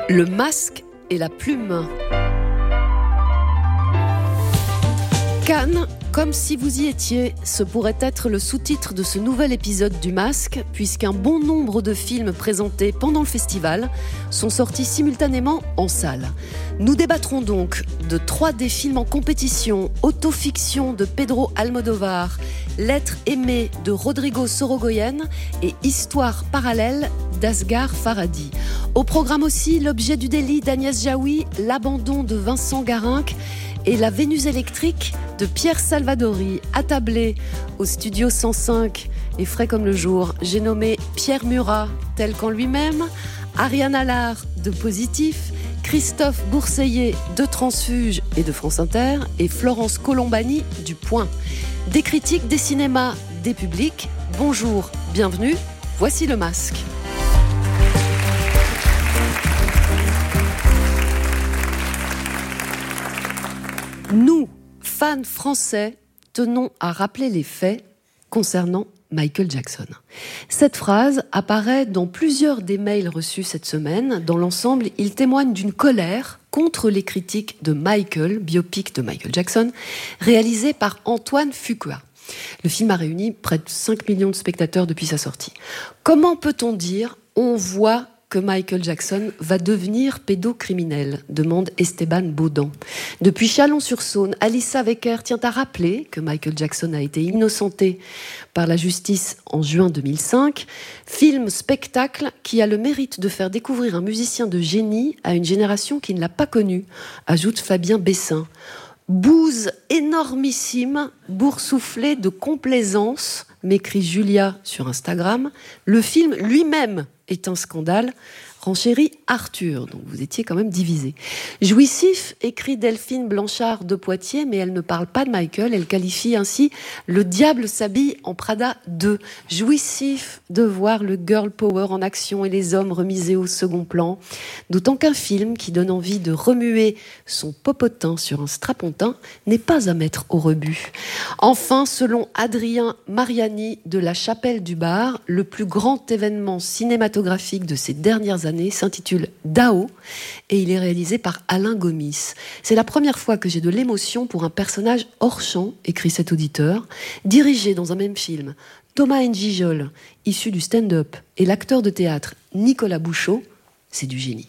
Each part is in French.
Le masque et la plume. Cannes, comme si vous y étiez, ce pourrait être le sous-titre de ce nouvel épisode du Masque, puisqu'un bon nombre de films présentés pendant le festival sont sortis simultanément en salle. Nous débattrons donc de 3 des films en compétition: Autofiction de Pedro Almodóvar, L'être aimé de Rodrigo Sorogoyen et Histoire parallèle d'Asghar Farhadi. Au programme aussi, L'objet du délit d'Agnès Jaoui, L'abandon de Vincent Garinck et La Vénus électrique de Pierre Salvadori. Attablé au studio 105 et frais comme le jour, j'ai nommé Pierre Murat, tel qu'en lui-même, Ariane Allard de Positif, Christophe Bourseiller de Transfuge et de France Inter et Florence Colombani du Point. Des critiques, des cinémas, des publics. Bonjour, bienvenue, voici le Masque. Nous, fans français, tenons à rappeler les faits concernant Michael Jackson. Cette phrase apparaît dans plusieurs des mails reçus cette semaine. Dans l'ensemble, il témoigne d'une colère contre les critiques de Michael, biopic de Michael Jackson, réalisé par Antoine Fuqua. Le film a réuni près de 5 millions de spectateurs depuis sa sortie. Comment peut-on dire « on voit » que Michael Jackson va devenir pédocriminel, demande Esteban Baudan. Depuis Chalon-sur-Saône, Alissa Wecker tient à rappeler que Michael Jackson a été innocenté par la justice en juin 2005. Film-spectacle qui a le mérite de faire découvrir un musicien de génie à une génération qui ne l'a pas connu, ajoute Fabien Bessin. Bouse énormissime, boursouflé de complaisance, m'écrit Julia sur Instagram. Le film lui-même est un scandale, renchérit Arthur. Donc vous étiez quand même divisés. Jouissif, écrit Delphine Blanchard de Poitiers, mais elle ne parle pas de Michael, elle qualifie ainsi Le diable s'habille en Prada 2. Jouissif de voir le girl power en action et les hommes remisés au second plan. D'autant qu'un film qui donne envie de remuer son popotin sur un strapontin n'est pas à mettre au rebut. Enfin, selon Adrien Mariani de la Chapelle du Bar, le plus grand événement cinématographique de ces dernières années s'intitule Dao et il est réalisé par Alain Gomis. C'est la première fois que j'ai de l'émotion pour un personnage hors champ, écrit cet auditeur, dirigé dans un même film Thomas N'Gijol, issu du stand-up, et l'acteur de théâtre Nicolas Bouchot. C'est du génie.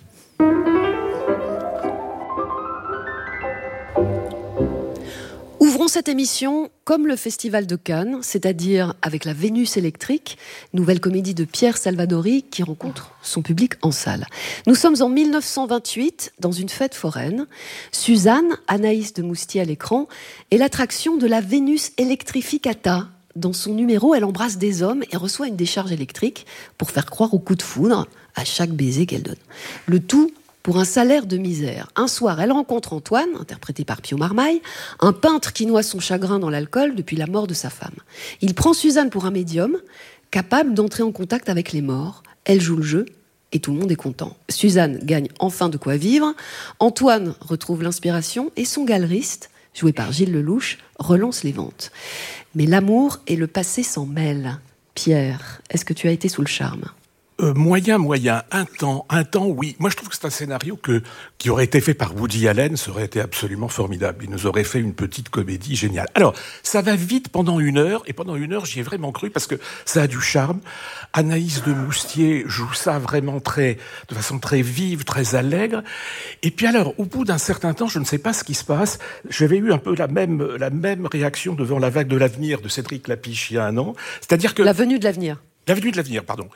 Ouvrons cette émission comme le Festival de Cannes, c'est-à-dire avec La Vénus électrique, nouvelle comédie de Pierre Salvadori qui rencontre son public en salle. Nous sommes en 1928, dans une fête foraine. Suzanne, Anaïs de Moustier à l'écran, est l'attraction de La Vénus Electrificata. Dans son numéro, elle embrasse des hommes et reçoit une décharge électrique pour faire croire au coup de foudre à chaque baiser qu'elle donne. Le tout pour un salaire de misère. Un soir, elle rencontre Antoine, interprété par Pio Marmaille, un peintre qui noie son chagrin dans l'alcool depuis la mort de sa femme. Il prend Suzanne pour un médium, capable d'entrer en contact avec les morts. Elle joue le jeu et tout le monde est content. Suzanne gagne enfin de quoi vivre. Antoine retrouve l'inspiration et son galeriste, joué par Gilles Lelouch, relance les ventes. Mais l'amour et le passé s'en mêlent. Pierre, est-ce que tu as été sous le charme ? Moyen. Un temps, oui. Moi, je trouve que c'est un scénario qui aurait été fait par Woody Allen, ça aurait été absolument formidable. Il nous aurait fait une petite comédie géniale. Alors, ça va vite pendant 1 heure, et pendant 1 heure, j'y ai vraiment cru, parce que ça a du charme. Anaïs de Moustier joue ça vraiment de façon très vive, très allègre. Et puis alors, au bout d'un certain temps, je ne sais pas ce qui se passe, j'avais eu un peu la même réaction devant La vague de l'avenir de Cédric Lapiche il y a 1 an. C'est-à-dire que... La venue de l'avenir. L'avenue de l'avenir, pardon.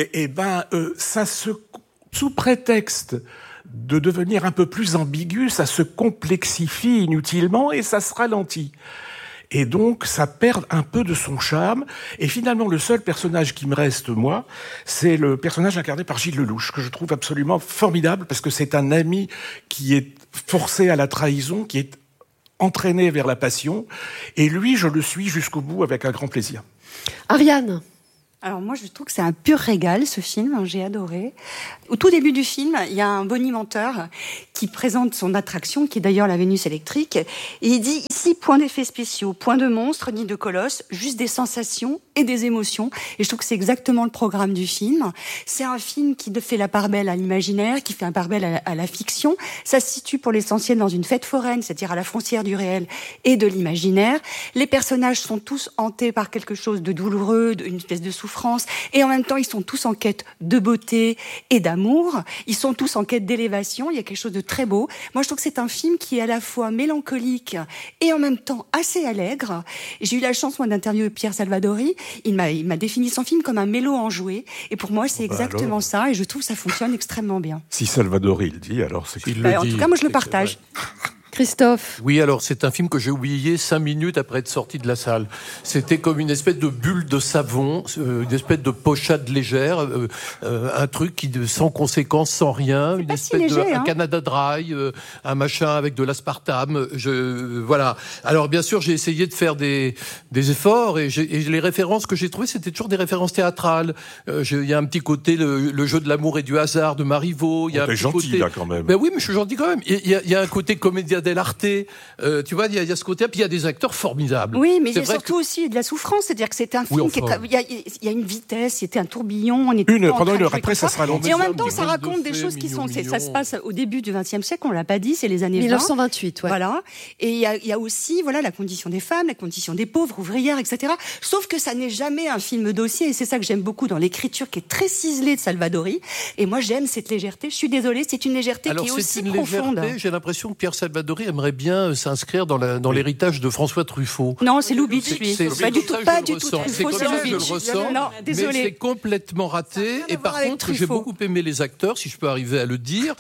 Ça sous prétexte de devenir un peu plus ambigu, ça se complexifie inutilement et ça se ralentit. Et donc, ça perd un peu de son charme. Et finalement, le seul personnage qui me reste, moi, c'est le personnage incarné par Gilles Lelouch, que je trouve absolument formidable, parce que c'est un ami qui est forcé à la trahison, qui est entraîné vers la passion. Et lui, je le suis jusqu'au bout avec un grand plaisir. Ariane. Alors moi, je trouve que c'est un pur régal, ce film, j'ai adoré. Au tout début du film, il y a un bonimenteur qui présente son attraction, qui est d'ailleurs la Vénus électrique, et il dit « Ici, point d'effets spéciaux, point de monstres ni de colosses, juste des sensations et des émotions. Et je trouve que c'est exactement le programme du film. C'est un film qui fait la part belle à l'imaginaire, qui fait la part belle à la fiction. Ça se situe pour l'essentiel dans une fête foraine, c'est-à-dire à la frontière du réel et de l'imaginaire. Les personnages sont tous hantés par quelque chose de douloureux, une espèce de souffrance, et en même temps, ils sont tous en quête de beauté et d'amour. Ils sont tous en quête d'élévation. Il y a quelque chose de très beau. Moi, je trouve que c'est un film qui est à la fois mélancolique et en même temps assez allègre. J'ai eu la chance, moi, d'interviewer Pierre Salvadori. Il m'a défini son film comme un mélo enjoué. Et pour moi, c'est exactement ça. Et je trouve que ça fonctionne extrêmement bien. Si Salvadori le dit, alors c'est qu'il le dit. En tout cas, moi, je le partage. Christophe. Oui, alors c'est un film que j'ai oublié 5 minutes après être sorti de la salle. C'était comme une espèce de bulle de savon, une espèce de pochade légère, un truc sans conséquence, sans rien, une espèce léger, un Canada Dry, un machin avec de l'aspartame. Voilà. Alors bien sûr, j'ai essayé de faire des efforts et les références que j'ai trouvées, c'était toujours des références théâtrales. Il y a un petit côté le jeu de l'amour et du hasard de Marivaux. Il y a t'es gentil là quand même. Ben oui, mais je suis gentil quand même. Il y a un côté comédien dell'arte, tu vois, il y a ce côté, puis il y a des acteurs formidables. Oui, mais il y a surtout aussi de la souffrance, c'est-à-dire que c'est un film il y a une vitesse, c'était un tourbillon, on est pendant une heure après, ça sera long. Et en même temps, ça raconte des choses qui sont, ça se passe au début du XXe siècle, on l'a pas dit, c'est les années 1928, ouais. Voilà. Et il y a aussi, voilà, la condition des femmes, la condition des pauvres, ouvrières, etc. Sauf que ça n'est jamais un film dossier, et c'est ça que j'aime beaucoup dans l'écriture qui est très ciselée de Salvadori. Et moi, j'aime cette légèreté. Je suis désolée, c'est une légèreté qui est aussi profonde. J'ai l'impression que Pierre Salvadori aimerait bien s'inscrire dans l'héritage de François Truffaut. Non, c'est Lubitsch, lui. Pas du tout Truffaut, c'est comme ça que je le ressens. Non, désolé. Mais c'est complètement raté. Et par contre, j'ai beaucoup aimé les acteurs, si je peux arriver à le dire.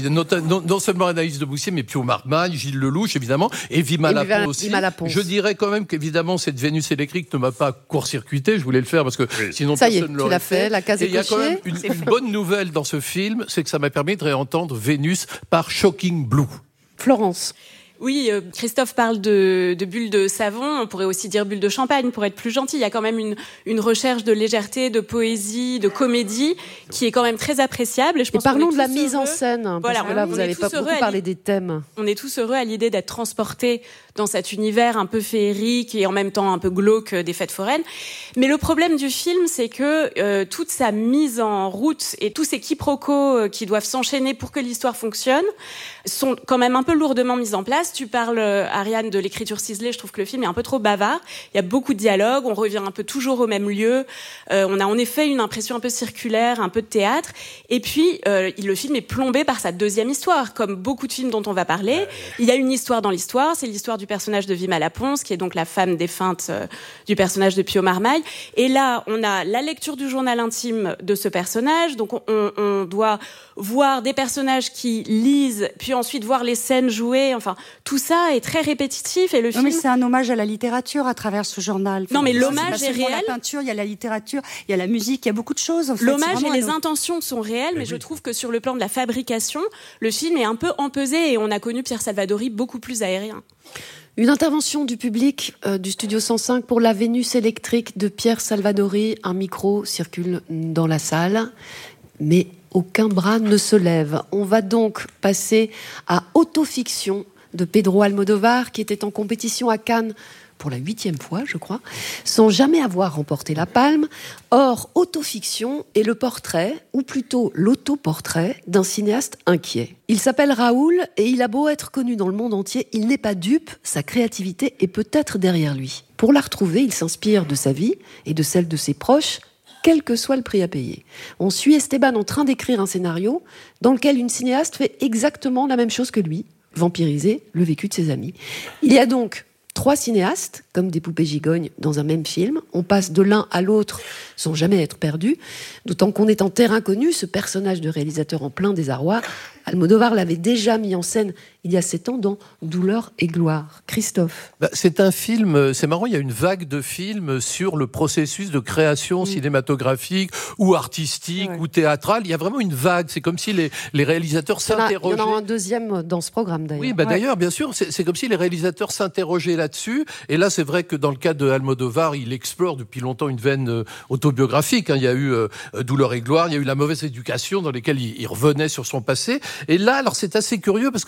Non seulement Anaïs de Boussier, mais Pio Marmagne, Gilles Lelouch, évidemment, et Vima Lapon aussi. Je dirais quand même qu'évidemment, cette Vénus électrique ne m'a pas court-circuité. Je voulais le faire parce que sinon personne ne l'aurait fait. La case est cochée. Il y a quand même une bonne nouvelle dans ce film, c'est que ça m'a permis de réentendre Vénus par Shocking Blue. Florence. Oui, Christophe parle de bulles de savon, on pourrait aussi dire bulles de champagne pour être plus gentil. Il y a quand même une recherche de légèreté, de poésie, de comédie qui est quand même très appréciable. Et je pense parlons de la mise en scène, voilà, parce que là, vous n'avez pas beaucoup parlé des thèmes. On est tous heureux à l'idée d'être transportés dans cet univers un peu féerique et en même temps un peu glauque des fêtes foraines. Mais le problème du film, c'est que toute sa mise en route et tous ces quiproquos qui doivent s'enchaîner pour que l'histoire fonctionne sont quand même un peu lourdement mis en place. Tu parles, Ariane, de l'écriture ciselée. Je trouve que le film est un peu trop bavard. Il y a beaucoup de dialogues. On revient un peu toujours au même lieu. On a en effet une impression un peu circulaire, un peu de théâtre. Et puis, le film est plombé par sa deuxième histoire. Comme beaucoup de films dont on va parler, il y a une histoire dans l'histoire. C'est l'histoire du personnage de Vima Lapon, qui est donc la femme défunte du personnage de Pio Marmaille. Et là, on a la lecture du journal intime de ce personnage. Donc, on doit voir des personnages qui lisent, puis ensuite voir les scènes jouées. Enfin, tout ça est très répétitif et le film... mais c'est un hommage à la littérature à travers ce journal. Non, mais l'hommage est réel. Il y a la peinture, il y a la littérature, il y a la musique, il y a beaucoup de choses. En fait. L'hommage et les intentions sont réelles, mais je trouve que sur le plan de la fabrication, le film est un peu empesé et on a connu Pierre Salvadori beaucoup plus aérien. Une intervention du public du Studio 105 pour la Vénus électrique de Pierre Salvadori. Un micro circule dans la salle, mais aucun bras ne se lève. On va donc passer à Autofiction de Pedro Almodóvar, qui était en compétition à Cannes pour la 8e fois, je crois, sans jamais avoir remporté la Palme. Or, Autofiction est le portrait, ou plutôt l'autoportrait, d'un cinéaste inquiet. Il s'appelle Raoul et il a beau être connu dans le monde entier, il n'est pas dupe, sa créativité est peut-être derrière lui. Pour la retrouver, il s'inspire de sa vie et de celle de ses proches, quel que soit le prix à payer. On suit Esteban en train d'écrire un scénario dans lequel une cinéaste fait exactement la même chose que lui, vampiriser le vécu de ses amis. Il y a donc 3 cinéastes, comme des poupées gigognes, dans un même film. On passe de l'un à l'autre sans jamais être perdu, d'autant qu'on est en terre inconnue, ce personnage de réalisateur en plein désarroi. Almodóvar l'avait déjà mis en scène il y a 7 ans dans Douleur et gloire. Christophe. C'est un film, c'est marrant, il y a une vague de films sur le processus de création cinématographique ou artistique ou théâtrale. Il y a vraiment une vague, c'est comme si les réalisateurs s'interrogeaient. Il y en a un deuxième dans ce programme d'ailleurs. Oui, d'ailleurs, bien sûr, c'est comme si les réalisateurs s'interrogeaient là-dessus. Et là, c'est vrai que dans le cas de Almodóvar, il explore depuis longtemps une veine autobiographique. Il y a eu Douleur et gloire, il y a eu La mauvaise éducation, dans lesquelles il revenait sur son passé. Et là, alors c'est assez curieux parce que c'est un film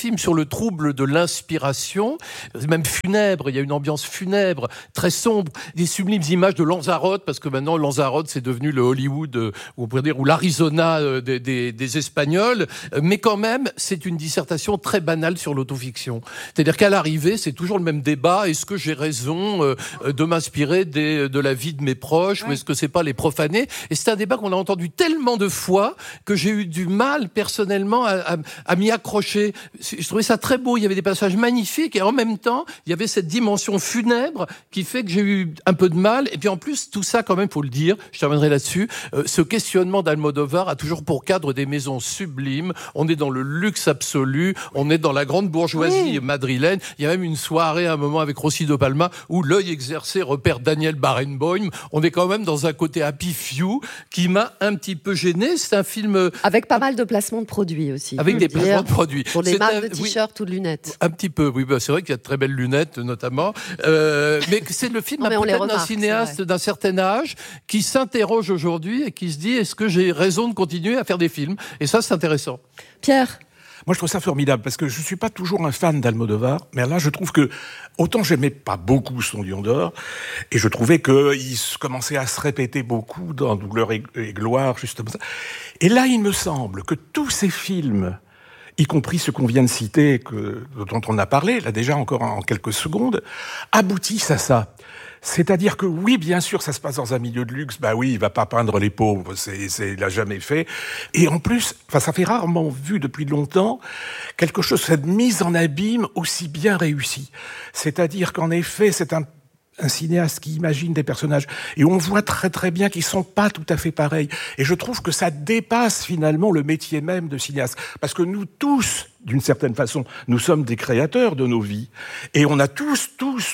film sur le trouble de l'inspiration, même funèbre. Il y a une ambiance funèbre, très sombre, des sublimes images de Lanzarote, parce que maintenant Lanzarote c'est devenu le Hollywood, on pourrait dire, ou l'Arizona des Espagnols. Mais quand même, c'est une dissertation très banale sur l'autofiction. C'est-à-dire qu'à l'arrivée, c'est toujours le même débat. Est-ce que j'ai raison de m'inspirer de la vie de mes proches, ou est-ce que c'est pas les profaner? Et c'est un débat qu'on a entendu tellement de fois que j'ai eu du mal personnellement à m'y accrocher. Je trouvais ça très beau, il y avait des passages magnifiques et en même temps il y avait cette dimension funèbre qui fait que j'ai eu un peu de mal. Et puis en plus tout ça, quand même, faut le dire, je terminerai là-dessus, ce questionnement d'Almodovar a toujours pour cadre des maisons sublimes. On est dans le luxe absolu, on est dans la grande bourgeoisie madrilène. Il y a même une soirée à un moment avec Rossi de Palma où l'œil exercé repère Daniel Barenboim. On est quand même dans un côté happy few qui m'a un petit peu gêné. C'est un film avec pas mal de placements de produits aussi. Avec des placements de produits. Pour des marques de t-shirts ou de lunettes. Un petit peu, oui. C'est vrai qu'il y a de très belles lunettes, notamment. Mais c'est le film peut-être d'un cinéaste d'un certain âge qui s'interroge aujourd'hui et qui se dit, est-ce que j'ai raison de continuer à faire des films? Et ça, c'est intéressant. Pierre? Moi, je trouve ça formidable, parce que je suis pas toujours un fan d'Almodovar, mais là, je trouve que, autant j'aimais pas beaucoup son Lion d'Or, et je trouvais qu'il commençait à se répéter beaucoup dans Douleur et gloire, justement ça. Et là, il me semble que tous ces films, y compris ceux qu'on vient de citer, dont on a parlé, là déjà encore en quelques secondes, aboutissent à ça. C'est-à-dire que oui, bien sûr, ça se passe dans un milieu de luxe. Bah oui, il va pas peindre les pauvres, il l'a jamais fait. Et en plus, ça fait rarement vu depuis longtemps quelque chose, cette mise en abîme aussi bien réussie. C'est-à-dire qu'en effet, c'est un cinéaste qui imagine des personnages et on voit très très bien qu'ils sont pas tout à fait pareils. Et je trouve que ça dépasse finalement le métier même de cinéaste, parce que nous tous, d'une certaine façon, nous sommes des créateurs de nos vies. Et on a tous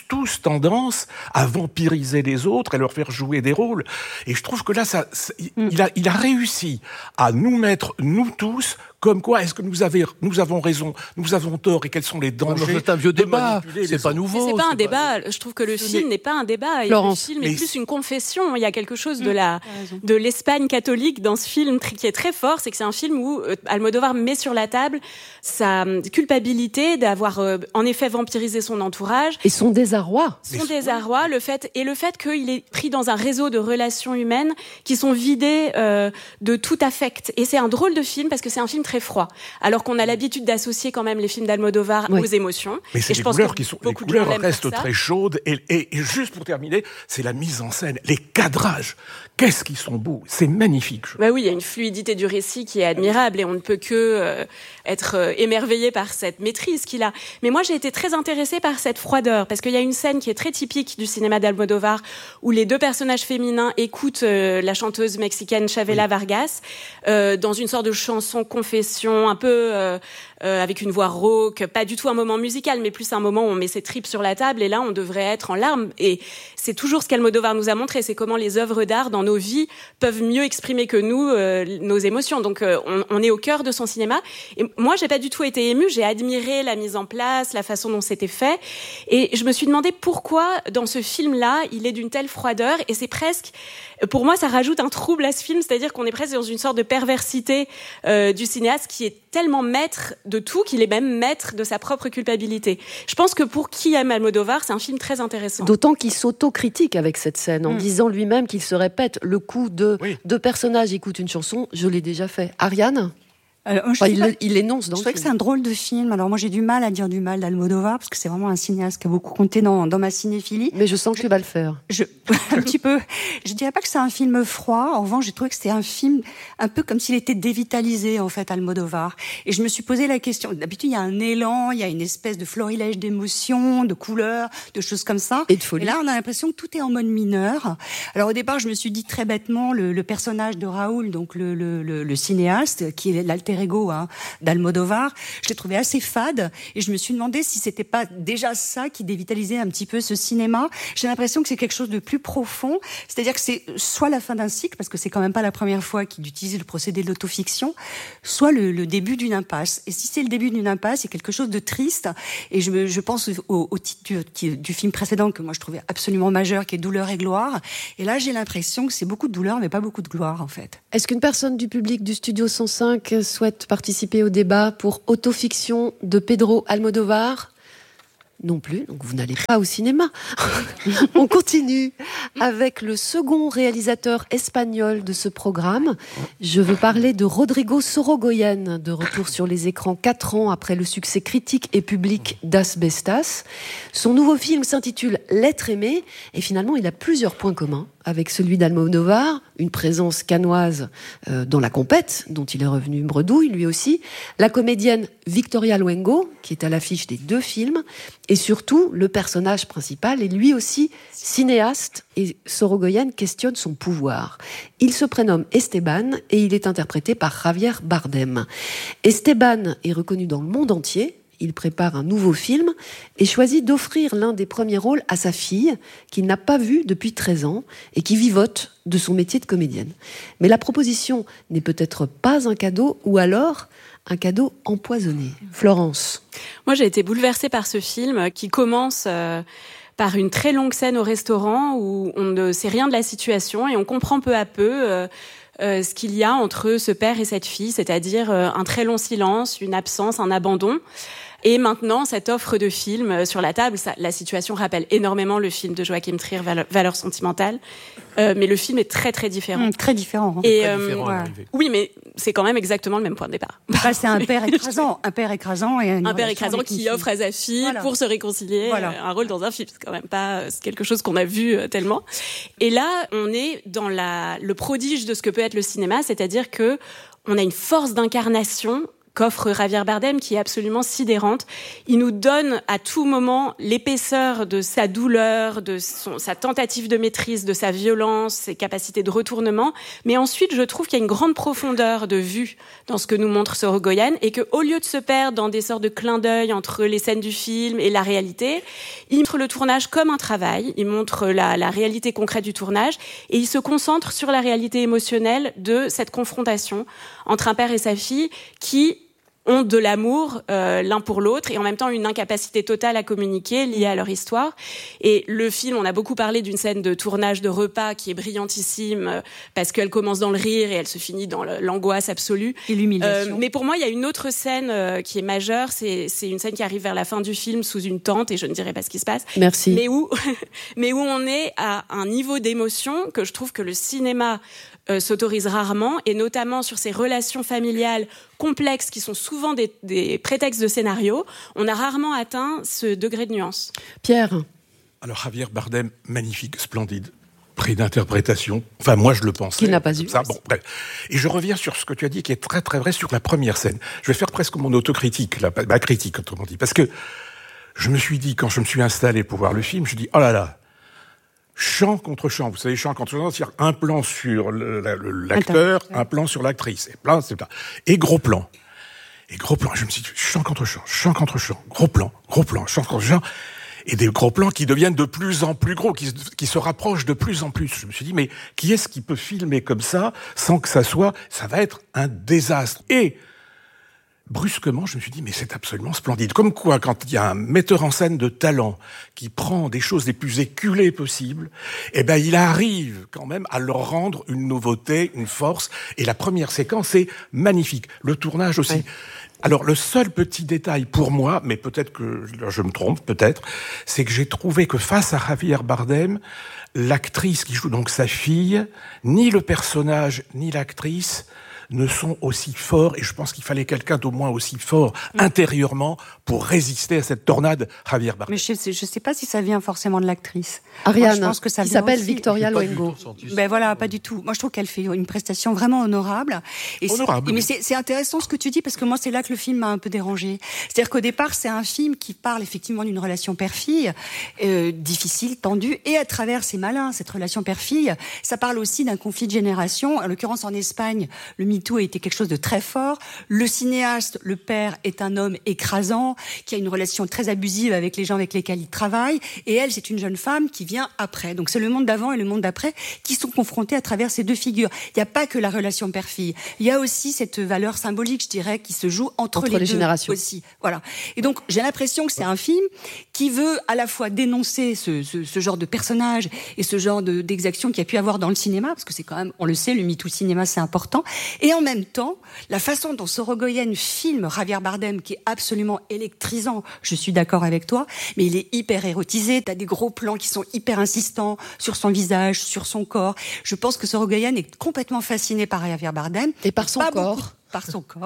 tendance à vampiriser les autres et leur faire jouer des rôles. Et je trouve que là, il a réussi à nous mettre, nous tous, comme quoi est-ce que nous avons raison, nous avons tort, et quels sont les dangers. C'est un vieux débat, c'est pas nouveau. C'est pas un débat. Je trouve que le film n'est pas un débat. Le film est plus une confession. Il y a quelque chose de l'Espagne catholique dans ce film qui est très fort. C'est que c'est un film où Almodovar met sur la table sa culpabilité d'avoir en effet vampirisé son entourage. Et son désarroi. Le fait qu'il est pris dans un réseau de relations humaines qui sont vidées de tout affect. Et c'est un drôle de film parce que c'est un film très froid. Alors qu'on a l'habitude d'associer quand même les films d'Almodovar aux émotions. Mais c'est les couleurs restent très chaudes. Et juste pour terminer, c'est la mise en scène, les cadrages. Qu'est-ce qu'ils sont beaux, c'est magnifique. Bah oui, il y a une fluidité du récit qui est admirable et on ne peut que être émerveillé par cette maîtrise qu'il a. Mais moi, j'ai été très intéressée par cette froideur parce qu'il y a une scène qui est très typique du cinéma d'Almodovar où les deux personnages féminins écoutent la chanteuse mexicaine Chavela Vargas dans une sorte de chanson confession un peu avec une voix rauque, pas du tout un moment musical, mais plus un moment où on met ses tripes sur la table et là, on devrait être en larmes. Et c'est toujours ce qu'Almodovar nous a montré, c'est comment les œuvres d'art dans nos vies peuvent mieux exprimer que nous nos émotions. Donc on est au cœur de son cinéma. Et moi, j'ai pas du tout été émue, j'ai admiré la mise en place, la façon dont c'était fait. Et je me suis demandé pourquoi, dans ce film-là, il est d'une telle froideur. Et c'est presque, pour moi, ça rajoute un trouble à ce film, c'est-à-dire qu'on est presque dans une sorte de perversité du cinéaste qui est tellement maître de tout qu'il est même maître de sa propre culpabilité. Je pense que pour qui aime Almodovar, c'est un film très intéressant. D'autant qu'il s'autocritique avec cette scène, en disant lui-même qu'il se répète le coup de deux personnages écoutent une chanson, je l'ai déjà fait. Ariane ? Alors, il l'énonce dans le film. Je trouve que c'est un drôle de film. Alors moi, j'ai du mal à dire du mal d'Almodovar parce que c'est vraiment un cinéaste qui a beaucoup compté dans ma cinéphilie. Mais je sens que tu vas le faire. Un petit peu. Je dirais pas que c'est un film froid. En revanche, j'ai trouvé que c'était un film un peu comme s'il était dévitalisé, en fait, Almodovar. Et je me suis posé la question. D'habitude, il y a un élan, il y a une espèce de florilège d'émotions, de couleurs, de choses comme ça. Et de folie. Et là, on a l'impression que tout est en mode mineur. Alors au départ, je me suis dit très bêtement, le personnage de Raoul, donc le cinéaste, qui est l'alter ego d'Almodovar, je l'ai trouvé assez fade et je me suis demandé si c'était pas déjà ça qui dévitalisait un petit peu ce cinéma. J'ai l'impression que c'est quelque chose de plus profond, c'est-à-dire que c'est soit la fin d'un cycle, parce que c'est quand même pas la première fois qu'il utilise le procédé de l'autofiction, soit le début d'une impasse. Et si c'est le début d'une impasse, c'est quelque chose de triste. Et je pense au titre du film précédent que moi je trouvais absolument majeur, qui est Douleur et gloire. Et là, j'ai l'impression que c'est beaucoup de douleur, mais pas beaucoup de gloire, en fait. Est-ce qu'une personne du public du Studio 105 souhaite participer au débat pour Autofiction de Pedro Almodóvar? Non plus, donc vous n'allez pas au cinéma. On continue avec le second réalisateur espagnol de ce programme. Je veux parler de Rodrigo Sorogoyen, de retour sur les écrans 4 ans après le succès critique et public d'Asbestas. Son nouveau film s'intitule L'être aimé, et finalement il a plusieurs points communs avec celui d'Almodóvar, une présence cannoise dans la compète, dont il est revenu bredouille, lui aussi, la comédienne Victoria Luengo, qui est à l'affiche des 2 films, et surtout, le personnage principal est lui aussi cinéaste, et Sorogoyen questionne son pouvoir. Il se prénomme Esteban, et il est interprété par Javier Bardem. Esteban est reconnu dans le monde entier. Il prépare un nouveau film et choisit d'offrir l'un des premiers rôles à sa fille, qu'il n'a pas vue depuis 13 ans et qui vivote de son métier de comédienne. Mais la proposition n'est peut-être pas un cadeau, ou alors un cadeau empoisonné. Florence. Moi, j'ai été bouleversée par ce film qui commence par une très longue scène au restaurant où on ne sait rien de la situation et on comprend peu à peu ce qu'il y a entre ce père et cette fille, c'est-à-dire un très long silence, une absence, un abandon. Et maintenant, cette offre de film sur la table, la situation rappelle énormément le film de Joachim Trier, Valeurs sentimentales. Mais le film est très, très différent. Très différent. Hein. Et, très différent oui, mais c'est quand même exactement le même point de départ. Bah, c'est un père écrasant. Un père écrasant et un père écrasant qui offre à sa fille pour se réconcilier un rôle dans un film. C'est quand même pas quelque chose qu'on a vu tellement. Et là, on est dans le prodige de ce que peut être le cinéma, c'est-à-dire que on a une force d'incarnation qu'offre Javier Bardem, qui est absolument sidérante. Il nous donne à tout moment l'épaisseur de sa douleur, de sa tentative de maîtrise, de sa violence, ses capacités de retournement. Mais ensuite, je trouve qu'il y a une grande profondeur de vue dans ce que nous montre Sorogoyen, et qu'au lieu de se perdre dans des sortes de clins d'œil entre les scènes du film et la réalité, il montre le tournage comme un travail, il montre la réalité concrète du tournage, et il se concentre sur la réalité émotionnelle de cette confrontation entre un père et sa fille qui ont de l'amour l'un pour l'autre et en même temps une incapacité totale à communiquer liée à leur histoire. Et le film, on a beaucoup parlé d'une scène de tournage de repas qui est brillantissime parce qu'elle commence dans le rire et elle se finit dans l'angoisse absolue. Et l'humiliation. Mais pour moi, il y a une autre scène qui est majeure. C'est une scène qui arrive vers la fin du film sous une tente, et je ne dirai pas ce qui se passe. Merci. Mais où on est à un niveau d'émotion que je trouve que le cinéma s'autorise rarement, et notamment sur ces relations familiales complexes qui sont souvent des prétextes de scénario. On a rarement atteint ce degré de nuance. Pierre. Alors Javier Bardem, magnifique, splendide, prix d'interprétation. Enfin, moi je le pensais. Qu'il n'a pas eu. Ça, bon, bref. Et je reviens sur ce que tu as dit, qui est très très vrai sur la première scène. Je vais faire presque mon autocritique, ma critique, autrement dit, parce que je me suis dit, quand je me suis installé pour voir le film, je me dis, oh là là, champ contre champ. Vous savez, champ contre champ, c'est-à-dire un plan sur l'acteur, un plan sur l'actrice. Et gros plan. Et gros plan. Je me suis dit, champ contre champ, gros plan, champ contre champ. Et des gros plans qui deviennent de plus en plus gros, qui se rapprochent de plus en plus. Je me suis dit, mais qui est-ce qui peut filmer comme ça, sans que ça va être un désastre. Et brusquement, je me suis dit, mais c'est absolument splendide. Comme quoi, quand il y a un metteur en scène de talent qui prend des choses les plus éculées possibles, eh ben, il arrive quand même à leur rendre une nouveauté, une force. Et la première séquence est magnifique. Le tournage aussi. Oui. Alors, le seul petit détail pour moi, mais peut-être que je me trompe, c'est que j'ai trouvé que face à Javier Bardem, l'actrice qui joue donc sa fille, ni le personnage, ni l'actrice ne sont aussi forts, et je pense qu'il fallait quelqu'un d'au moins aussi fort intérieurement pour résister à cette tornade Javier Bardem. Mais je sais pas si ça vient forcément de l'actrice. Ariane, je pense que ça qui s'appelle aussi Victoria Luengo. Ben voilà, pas du tout. Moi, je trouve qu'elle fait une prestation vraiment honorable. Mais c'est intéressant ce que tu dis, parce que moi, c'est là que le film m'a un peu dérangée. C'est-à-dire qu'au départ, c'est un film qui parle effectivement d'une relation père-fille, difficile, tendue, et à travers, c'est malin, cette relation père-fille, ça parle aussi d'un conflit de génération. En l'occurrence, en Espagne, le MeToo a été quelque chose de très fort. Le cinéaste, le père, est un homme écrasant, qui a une relation très abusive avec les gens avec lesquels il travaille. Et elle, c'est une jeune femme qui vient après. Donc c'est le monde d'avant et le monde d'après qui sont confrontés à travers ces deux figures. Il n'y a pas que la relation père-fille. Il y a aussi cette valeur symbolique, je dirais, qui se joue entre les deux générations aussi. Voilà. Et donc j'ai l'impression que c'est un film qui veut à la fois dénoncer ce genre de personnage et ce genre d'exaction qu'il y a pu avoir dans le cinéma, parce que c'est quand même, on le sait, le MeToo cinéma, c'est important. Et Et en même temps, la façon dont Sorogoyen filme Javier Bardem, qui est absolument électrisant, je suis d'accord avec toi, mais il est hyper érotisé. T'as des gros plans qui sont hyper insistants sur son visage, sur son corps. Je pense que Sorogoyen est complètement fasciné par Javier Bardem. Et par son corps. Par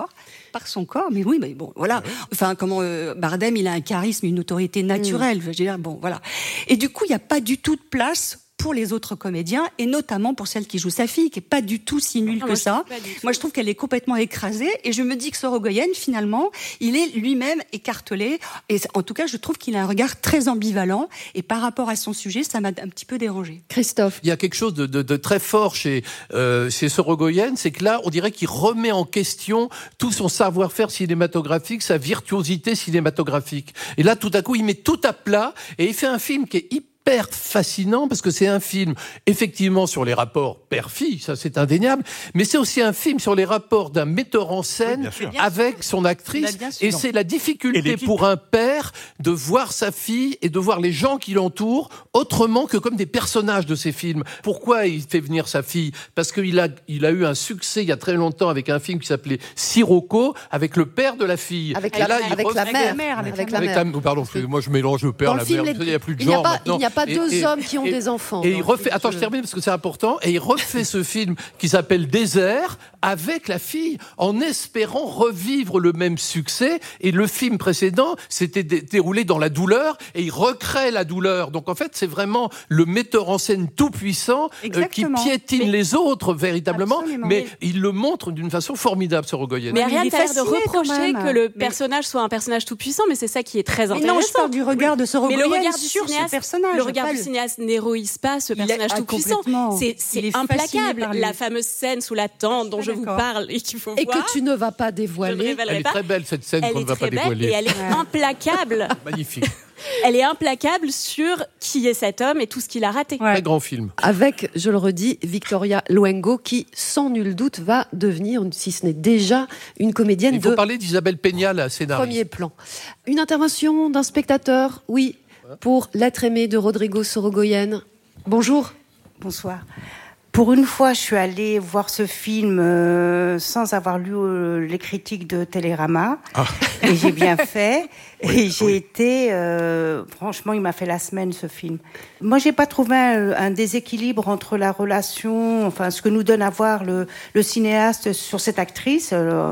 son corps, mais oui, mais bon, voilà. Enfin, Bardem, il a un charisme, une autorité naturelle. Je veux dire, bon, voilà. Et du coup, il n'y a pas du tout de place pour les autres comédiens, et notamment pour celle qui joue sa fille, qui est pas du tout si nulle que ça. Moi, je trouve qu'elle est complètement écrasée, et je me dis que Sorogoyen, finalement, il est lui-même écartelé, et en tout cas, je trouve qu'il a un regard très ambivalent, et par rapport à son sujet, ça m'a un petit peu dérangé. Christophe. Il y a quelque chose de très fort chez Sorogoyen, c'est que là, on dirait qu'il remet en question tout son savoir-faire cinématographique, sa virtuosité cinématographique. Et là, tout à coup, il met tout à plat, et il fait un film qui est hyper fascinant, parce que c'est un film effectivement sur les rapports père-fille, ça c'est indéniable, mais c'est aussi un film sur les rapports d'un metteur en scène avec son actrice, et c'est la difficulté pour un père de voir sa fille et de voir les gens qui l'entourent autrement que comme des personnages de ses films. Pourquoi il fait venir sa fille ? Parce qu'il a eu un succès il y a très longtemps avec un film qui s'appelait Sirocco, avec le père de la fille. Avec la mère. Pardon, moi je mélange le père et la mère, il n'y a plus de genre maintenant. Pas deux hommes qui ont des enfants. Et il refait. Attends, je termine parce que c'est important. Et il refait ce film qui s'appelle Désert avec la fille, en espérant revivre le même succès. Et le film précédent s'était déroulé dans la douleur, et il recrée la douleur. Donc en fait, c'est vraiment le metteur en scène tout puissant qui piétine les autres véritablement, mais il le montre d'une façon formidable, Sorogoyen. Mais rien t'as l'air de reprocher que le personnage soit un personnage tout puissant, mais c'est ça qui est très intéressant. Mais non, je parle du regard de Sorogoyen sur ce personnage. Le regard du cinéaste n'héroïse pas ce personnage tout puissant. C'est implacable. La fameuse scène sous la tente dont je vous parle et qu'il faut voir. Et que tu ne vas pas dévoiler. Elle est très belle, cette scène qu'on ne va pas dévoiler. Et elle est implacable. Magnifique. Elle est implacable sur qui est cet homme et tout ce qu'il a raté. Très grand film. Avec, je le redis, Victoria Luengo, qui, sans nul doute, va devenir, si ce n'est déjà, une comédienne de... Il faut parler d'Isabelle Peña, la scénariste. Premier plan. Une intervention d'un spectateur, oui, pour L'être aimé de Rodrigo Sorogoyen. Bonjour. Bonsoir. Pour une fois, je suis allée voir ce film sans avoir lu les critiques de Télérama. Et j'ai bien fait. Et j'ai été... franchement, il m'a fait la semaine, ce film. Moi, j'ai pas trouvé un déséquilibre entre la relation... Enfin, ce que nous donne à voir le cinéaste sur cette actrice,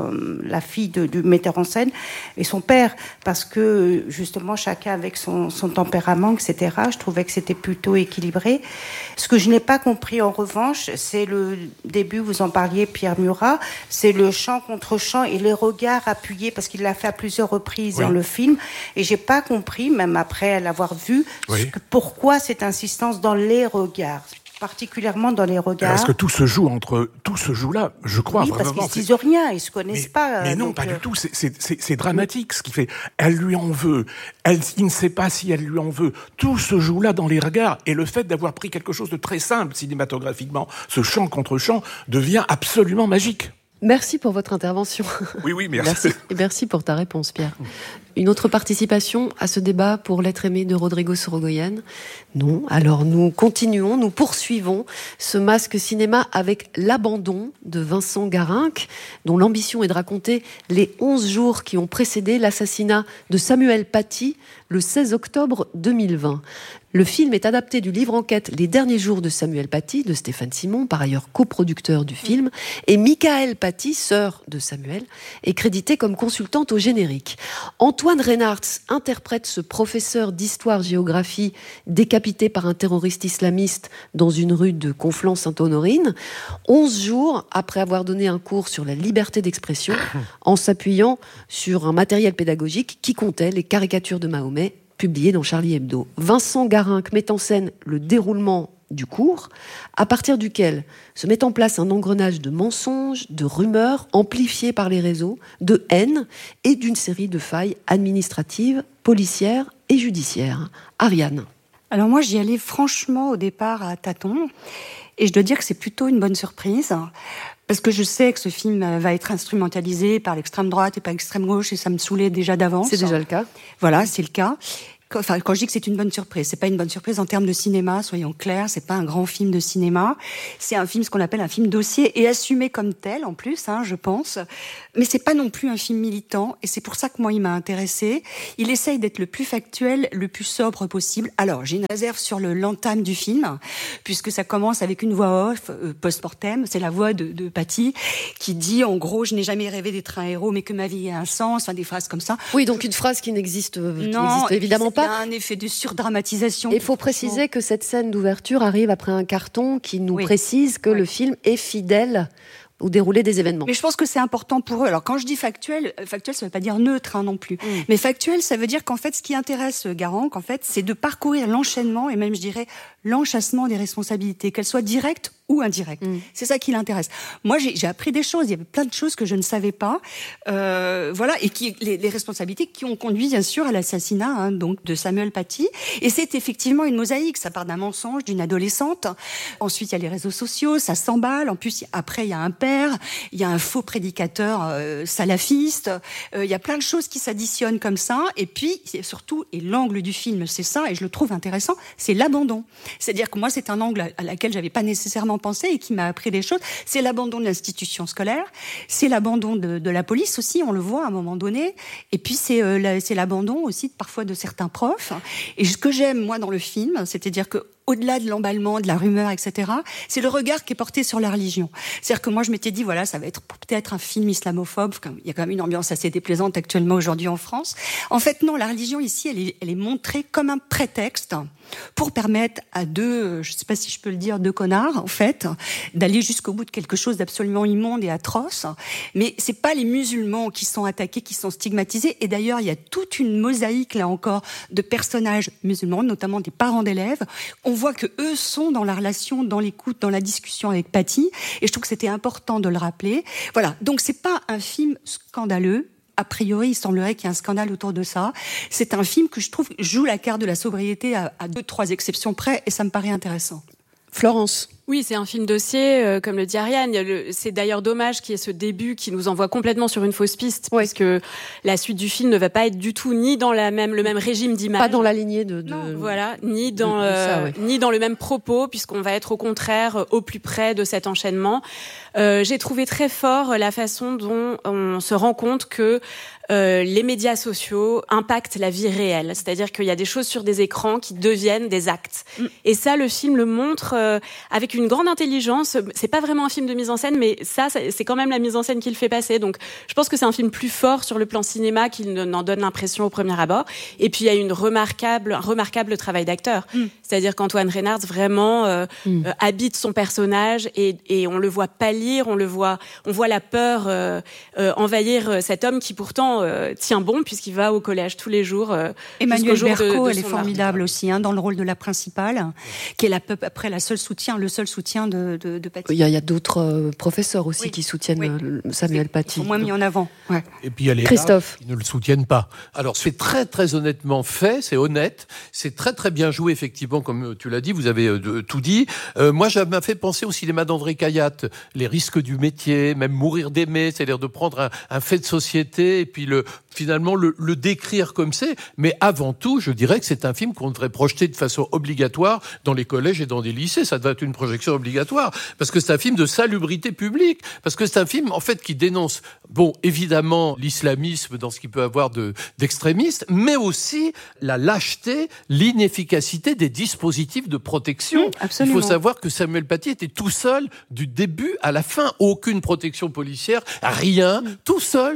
la fille du metteur en scène, et son père. Parce que, justement, chacun avec son tempérament, etc. Je trouvais que c'était plutôt équilibré. Ce que je n'ai pas compris, en revanche, c'est le début, vous en parliez, Pierre Murat, c'est le chant contre chant et les regards appuyés, parce qu'il l'a fait à plusieurs reprises dans le film. Et j'ai pas compris, même après l'avoir vu, pourquoi cette insistance dans les regards, particulièrement dans les regards. Parce que tout se joue là, je crois. Oui, vraiment, parce qu'ils se disent rien, ils se connaissent pas. Mais non, pas du tout. C'est dramatique ce qui fait. Elle lui en veut. Il ne sait pas si elle lui en veut. Tout se joue là dans les regards. Et le fait d'avoir pris quelque chose de très simple cinématographiquement, ce chant contre chant, devient absolument magique. Merci pour votre intervention. Oui, merci. Et merci pour ta réponse, Pierre. Une autre participation à ce débat pour L'être aimé de Rodrigo Sorogoyen ? Non. Alors nous continuons, nous poursuivons ce masque cinéma avec L'abandon de Vincent Garinck, dont l'ambition est de raconter les 11 jours qui ont précédé l'assassinat de Samuel Paty le 16 octobre 2020. Le film est adapté du livre-enquête Les derniers jours de Samuel Paty, de Stéphane Simon, par ailleurs coproducteur du film, et Michael Paty, sœur de Samuel, est créditée comme consultante au générique. Antoine Reynards interprète ce professeur d'histoire-géographie décapité par un terroriste islamiste dans une rue de Conflans-Sainte-Honorine, 11 jours après avoir donné un cours sur la liberté d'expression, en s'appuyant sur un matériel pédagogique qui comptait les caricatures de Mahomet publié dans Charlie Hebdo. Vincent Garinck met en scène le déroulement du cours, à partir duquel se met en place un engrenage de mensonges, de rumeurs amplifiées par les réseaux, de haine et d'une série de failles administratives, policières et judiciaires. Ariane. Alors moi, j'y allais franchement au départ à tâtons, et je dois dire que c'est plutôt une bonne surprise. Parce que je sais que ce film va être instrumentalisé par l'extrême droite et par l'extrême gauche, et ça me saoulait déjà d'avance. C'est déjà le cas. Voilà, c'est le cas. enfin, quand je dis que c'est une bonne surprise, c'est pas une bonne surprise en termes de cinéma, soyons clairs, c'est pas un grand film de cinéma. C'est un film, ce qu'on appelle un film dossier, et assumé comme tel, en plus, je pense. Mais c'est pas non plus un film militant, et c'est pour ça que moi, il m'a intéressée. Il essaye d'être le plus factuel, le plus sobre possible. Alors, j'ai une réserve sur l'entame du film, puisque ça commence avec une voix off, post-mortem. C'est la voix de Patty, qui dit, en gros, je n'ai jamais rêvé d'être un héros, mais que ma vie a un sens, enfin, des phrases comme ça. Oui, donc une phrase qui n'existe évidemment pas. Il y a un effet de surdramatisation. Il faut préciser que cette scène d'ouverture arrive après un carton qui nous précise que le film est fidèle au déroulé des événements. Mais je pense que c'est important pour eux. Alors quand je dis factuel, ça veut pas dire neutre non plus. Mais factuel, ça veut dire qu'en fait, ce qui intéresse Garang, c'est de parcourir l'enchaînement et même, je dirais, l'enchâssement des responsabilités, qu'elles soient directes ou indirectes. C'est ça qui l'intéresse. Moi, j'ai appris des choses. Il y avait plein de choses que je ne savais pas. Voilà, et les responsabilités qui ont conduit, bien sûr, à l'assassinat donc de Samuel Paty. Et c'est effectivement une mosaïque. Ça part d'un mensonge d'une adolescente. Ensuite, il y a les réseaux sociaux, ça s'emballe. En plus, après, il y a un père, il y a un faux prédicateur salafiste. Il y a plein de choses qui s'additionnent comme ça. Et puis, surtout, et l'angle du film, c'est ça, et je le trouve intéressant, c'est l'abandon. C'est-à-dire que moi, c'est un angle à laquelle j'avais pas nécessairement pensé et qui m'a appris des choses. C'est l'abandon de l'institution scolaire, c'est l'abandon de la police aussi, on le voit à un moment donné. Et puis, c'est l'abandon aussi parfois de certains profs. Et ce que j'aime, moi, dans le film, c'est-à-dire que au-delà de l'emballement, de la rumeur, etc., c'est le regard qui est porté sur la religion. C'est-à-dire que moi, je m'étais dit, voilà, ça va être peut-être un film islamophobe. Il y a quand même une ambiance assez déplaisante actuellement aujourd'hui en France. En fait, non, la religion ici, elle est montrée comme un prétexte pour permettre à deux, je sais pas si je peux le dire, deux connards, en fait, d'aller jusqu'au bout de quelque chose d'absolument immonde et atroce. Mais c'est pas les musulmans qui sont attaqués, qui sont stigmatisés. Et d'ailleurs, il y a toute une mosaïque, là encore, de personnages musulmans, notamment des parents d'élèves. On voit que eux sont dans la relation, dans l'écoute, dans la discussion avec Patty. Et je trouve que c'était important de le rappeler. Voilà. Donc c'est pas un film scandaleux. A priori, il semblerait qu'il y ait un scandale autour de ça. C'est un film que je trouve joue la carte de la sobriété à 2-3 exceptions près, et ça me paraît intéressant. Florence. Oui, c'est un film dossier, comme le dit Ariane. C'est d'ailleurs dommage qu'il y ait ce début qui nous envoie complètement sur une fausse piste, parce que la suite du film ne va pas être du tout ni dans le même régime d'image. Pas dans la lignée de voilà, ni dans le même propos, puisqu'on va être au contraire au plus près de cet enchaînement. J'ai trouvé très fort la façon dont on se rend compte que les médias sociaux impactent la vie réelle. C'est-à-dire qu'il y a des choses sur des écrans qui deviennent des actes. Et ça, le film le montre avec une grande intelligence. C'est pas vraiment un film de mise en scène, mais ça c'est quand même la mise en scène qui le fait passer. Donc, je pense que c'est un film plus fort sur le plan cinéma qu'il n'en donne l'impression au premier abord. Et puis, il y a un remarquable travail d'acteur. C'est-à-dire qu'Antoine Reynard vraiment habite son personnage et on le voit pâlir, on voit la peur envahir cet homme qui pourtant tient bon puisqu'il va au collège tous les jours. Emmanuelle Berco, elle est formidable aussi dans le rôle de la principale, qui est après le seul soutien de Paty. Il y a d'autres professeurs aussi qui soutiennent Samuel Paty. Ils sont moins mis en avant. Ouais. Et puis il y a les Christophe qui ne le soutiennent pas. Alors c'est très très honnêtement fait, c'est honnête, c'est très très bien joué effectivement, comme tu l'as dit, vous avez tout dit. Moi, ça m'a fait penser au cinéma d'André Cayatte, les risques du métier, même mourir d'aimer, c'est-à-dire de prendre un fait de société et puis finalement le décrire comme c'est. Mais avant tout, je dirais que c'est un film qu'on devrait projeter de façon obligatoire dans les collèges et dans des lycées. Ça doit être une projection obligatoire parce que c'est un film de salubrité publique, parce que c'est un film en fait qui dénonce, évidemment l'islamisme dans ce qu'il peut avoir d'extrémiste, mais aussi la lâcheté, l'inefficacité des dispositifs de protection. Il faut savoir que Samuel Paty était tout seul du début à la fin, aucune protection policière, rien, tout seul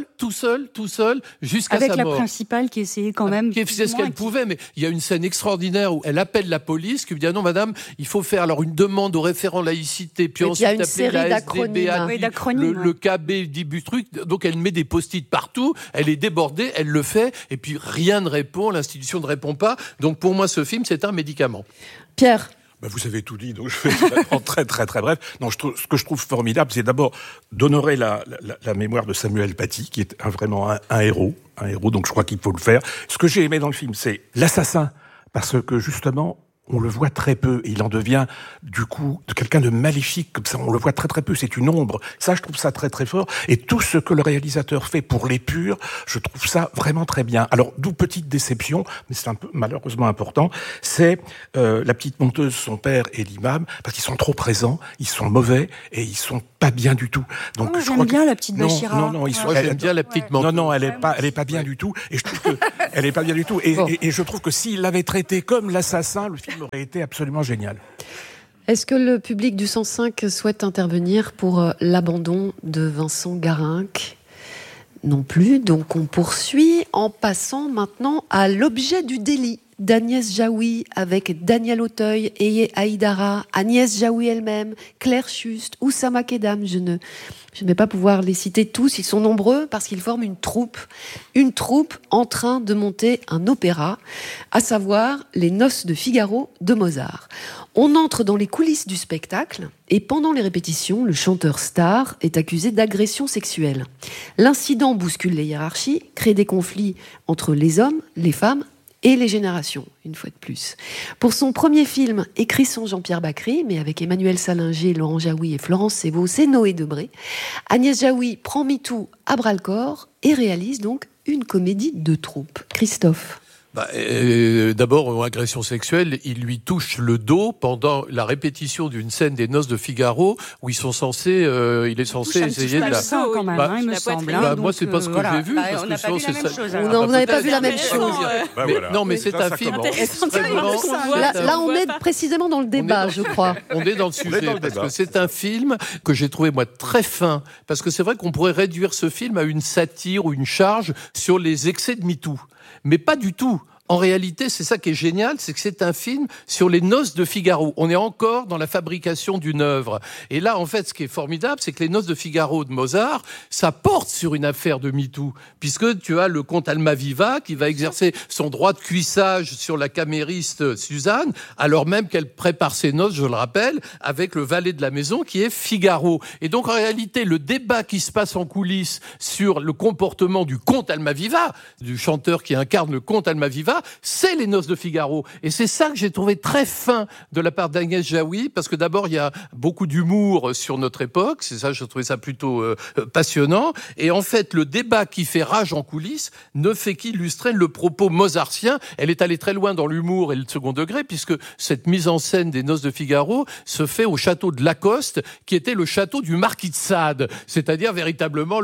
jusqu'à sa mort. Avec la principale qui essayait quand même... Qui faisait ce qu'elle pouvait, mais il y a une scène extraordinaire où elle appelle la police, qui lui dit « Ah non, madame, il faut faire alors une demande au référent laïcité, puis ensuite appeler la SDB, le KB dit du truc. » Donc elle met des post-it partout, elle est débordée, elle le fait, et puis rien ne répond, l'institution ne répond pas. Donc pour moi, ce film, c'est un médicament. Pierre. Vous avez tout dit, donc je vais être très très très bref. Non, ce que je trouve formidable, c'est d'abord d'honorer la mémoire de Samuel Paty, qui est vraiment un héros, donc je crois qu'il faut le faire. Ce que j'ai aimé dans le film, c'est l'assassin, parce que justement, on le voit très peu. Et il en devient, du coup, quelqu'un de maléfique, comme ça, on le voit très très peu. C'est une ombre. Ça, je trouve ça très très fort. Et tout ce que le réalisateur fait pour les purs, je trouve ça vraiment très bien. Alors, d'où petite déception, mais c'est un peu malheureusement important, c'est la petite monteuse, son père et l'imam, parce qu'ils sont trop présents, ils sont mauvais et ils sont pas bien du tout. Donc, je crois bien la petite Bachira. Non, j'aime bien la petite monteuse. Non, elle est pas bien du tout. Et je trouve que elle est pas bien du tout. Et je trouve que s'il l'avait traité comme l'assassin, le film aurait été absolument génial. Est-ce que le public du 105 souhaite intervenir pour l'abandon de Vincent Garinck ? Non plus, donc on poursuit en passant maintenant à l'objet du délit d'Agnès Jaoui avec Daniel Auteuil, Eye Haïdara, Agnès Jaoui elle-même, Claire Schust, Oussama Kedam. Je ne vais pas pouvoir les citer tous, ils sont nombreux parce qu'ils forment une troupe en train de monter un opéra, à savoir Les Noces de Figaro de Mozart. On entre dans les coulisses du spectacle et pendant les répétitions, le chanteur star est accusé d'agression sexuelle. L'incident bouscule les hiérarchies, crée des conflits entre les hommes, les femmes et les générations, une fois de plus. Pour son premier film, écrit sans Jean-Pierre Bacri, mais avec Emmanuel Salinger, Laurent Jaoui et Florence Sévaux, c'est Noé Debré, Agnès Jaoui prend MeToo à bras-le-corps et réalise donc une comédie de troupe. Christophe. D'abord, agression sexuelle, il lui touche le dos pendant la répétition d'une scène des Noces de Figaro où il est censé essayer de la... quand même, il me semble. Moi, c'est pas ce que j'ai vu. On n'a pas vu la même chose. Vous n'avez pas vu la même chose. Non, mais c'est un film extrêmement... Là, on est précisément dans le débat, je crois. On est dans le sujet, parce que c'est un film que j'ai trouvé, moi, très fin. Parce que c'est vrai qu'on pourrait réduire ce film à une satire ou une charge sur les excès de MeToo. Mais pas du tout. En réalité, c'est ça qui est génial, c'est que c'est un film sur les Noces de Figaro. On est encore dans la fabrication d'une œuvre. Et là, en fait, ce qui est formidable, c'est que les Noces de Figaro de Mozart, ça porte sur une affaire de MeToo, puisque tu as le comte Almaviva qui va exercer son droit de cuissage sur la camériste Suzanne, alors même qu'elle prépare ses noces, je le rappelle, avec le valet de la maison qui est Figaro. Et donc, en réalité, le débat qui se passe en coulisses sur le comportement du comte Almaviva, du chanteur qui incarne le comte Almaviva, c'est les Noces de Figaro. Et c'est ça que j'ai trouvé très fin de la part d'Agnès Jaoui, parce que d'abord, il y a beaucoup d'humour sur notre époque. C'est ça, je trouvais ça plutôt passionnant. Et en fait, le débat qui fait rage en coulisses ne fait qu'illustrer le propos mozartien. Elle est allée très loin dans l'humour et le second degré, puisque cette mise en scène des Noces de Figaro se fait au château de Lacoste, qui était le château du marquis de Sade, c'est-à-dire véritablement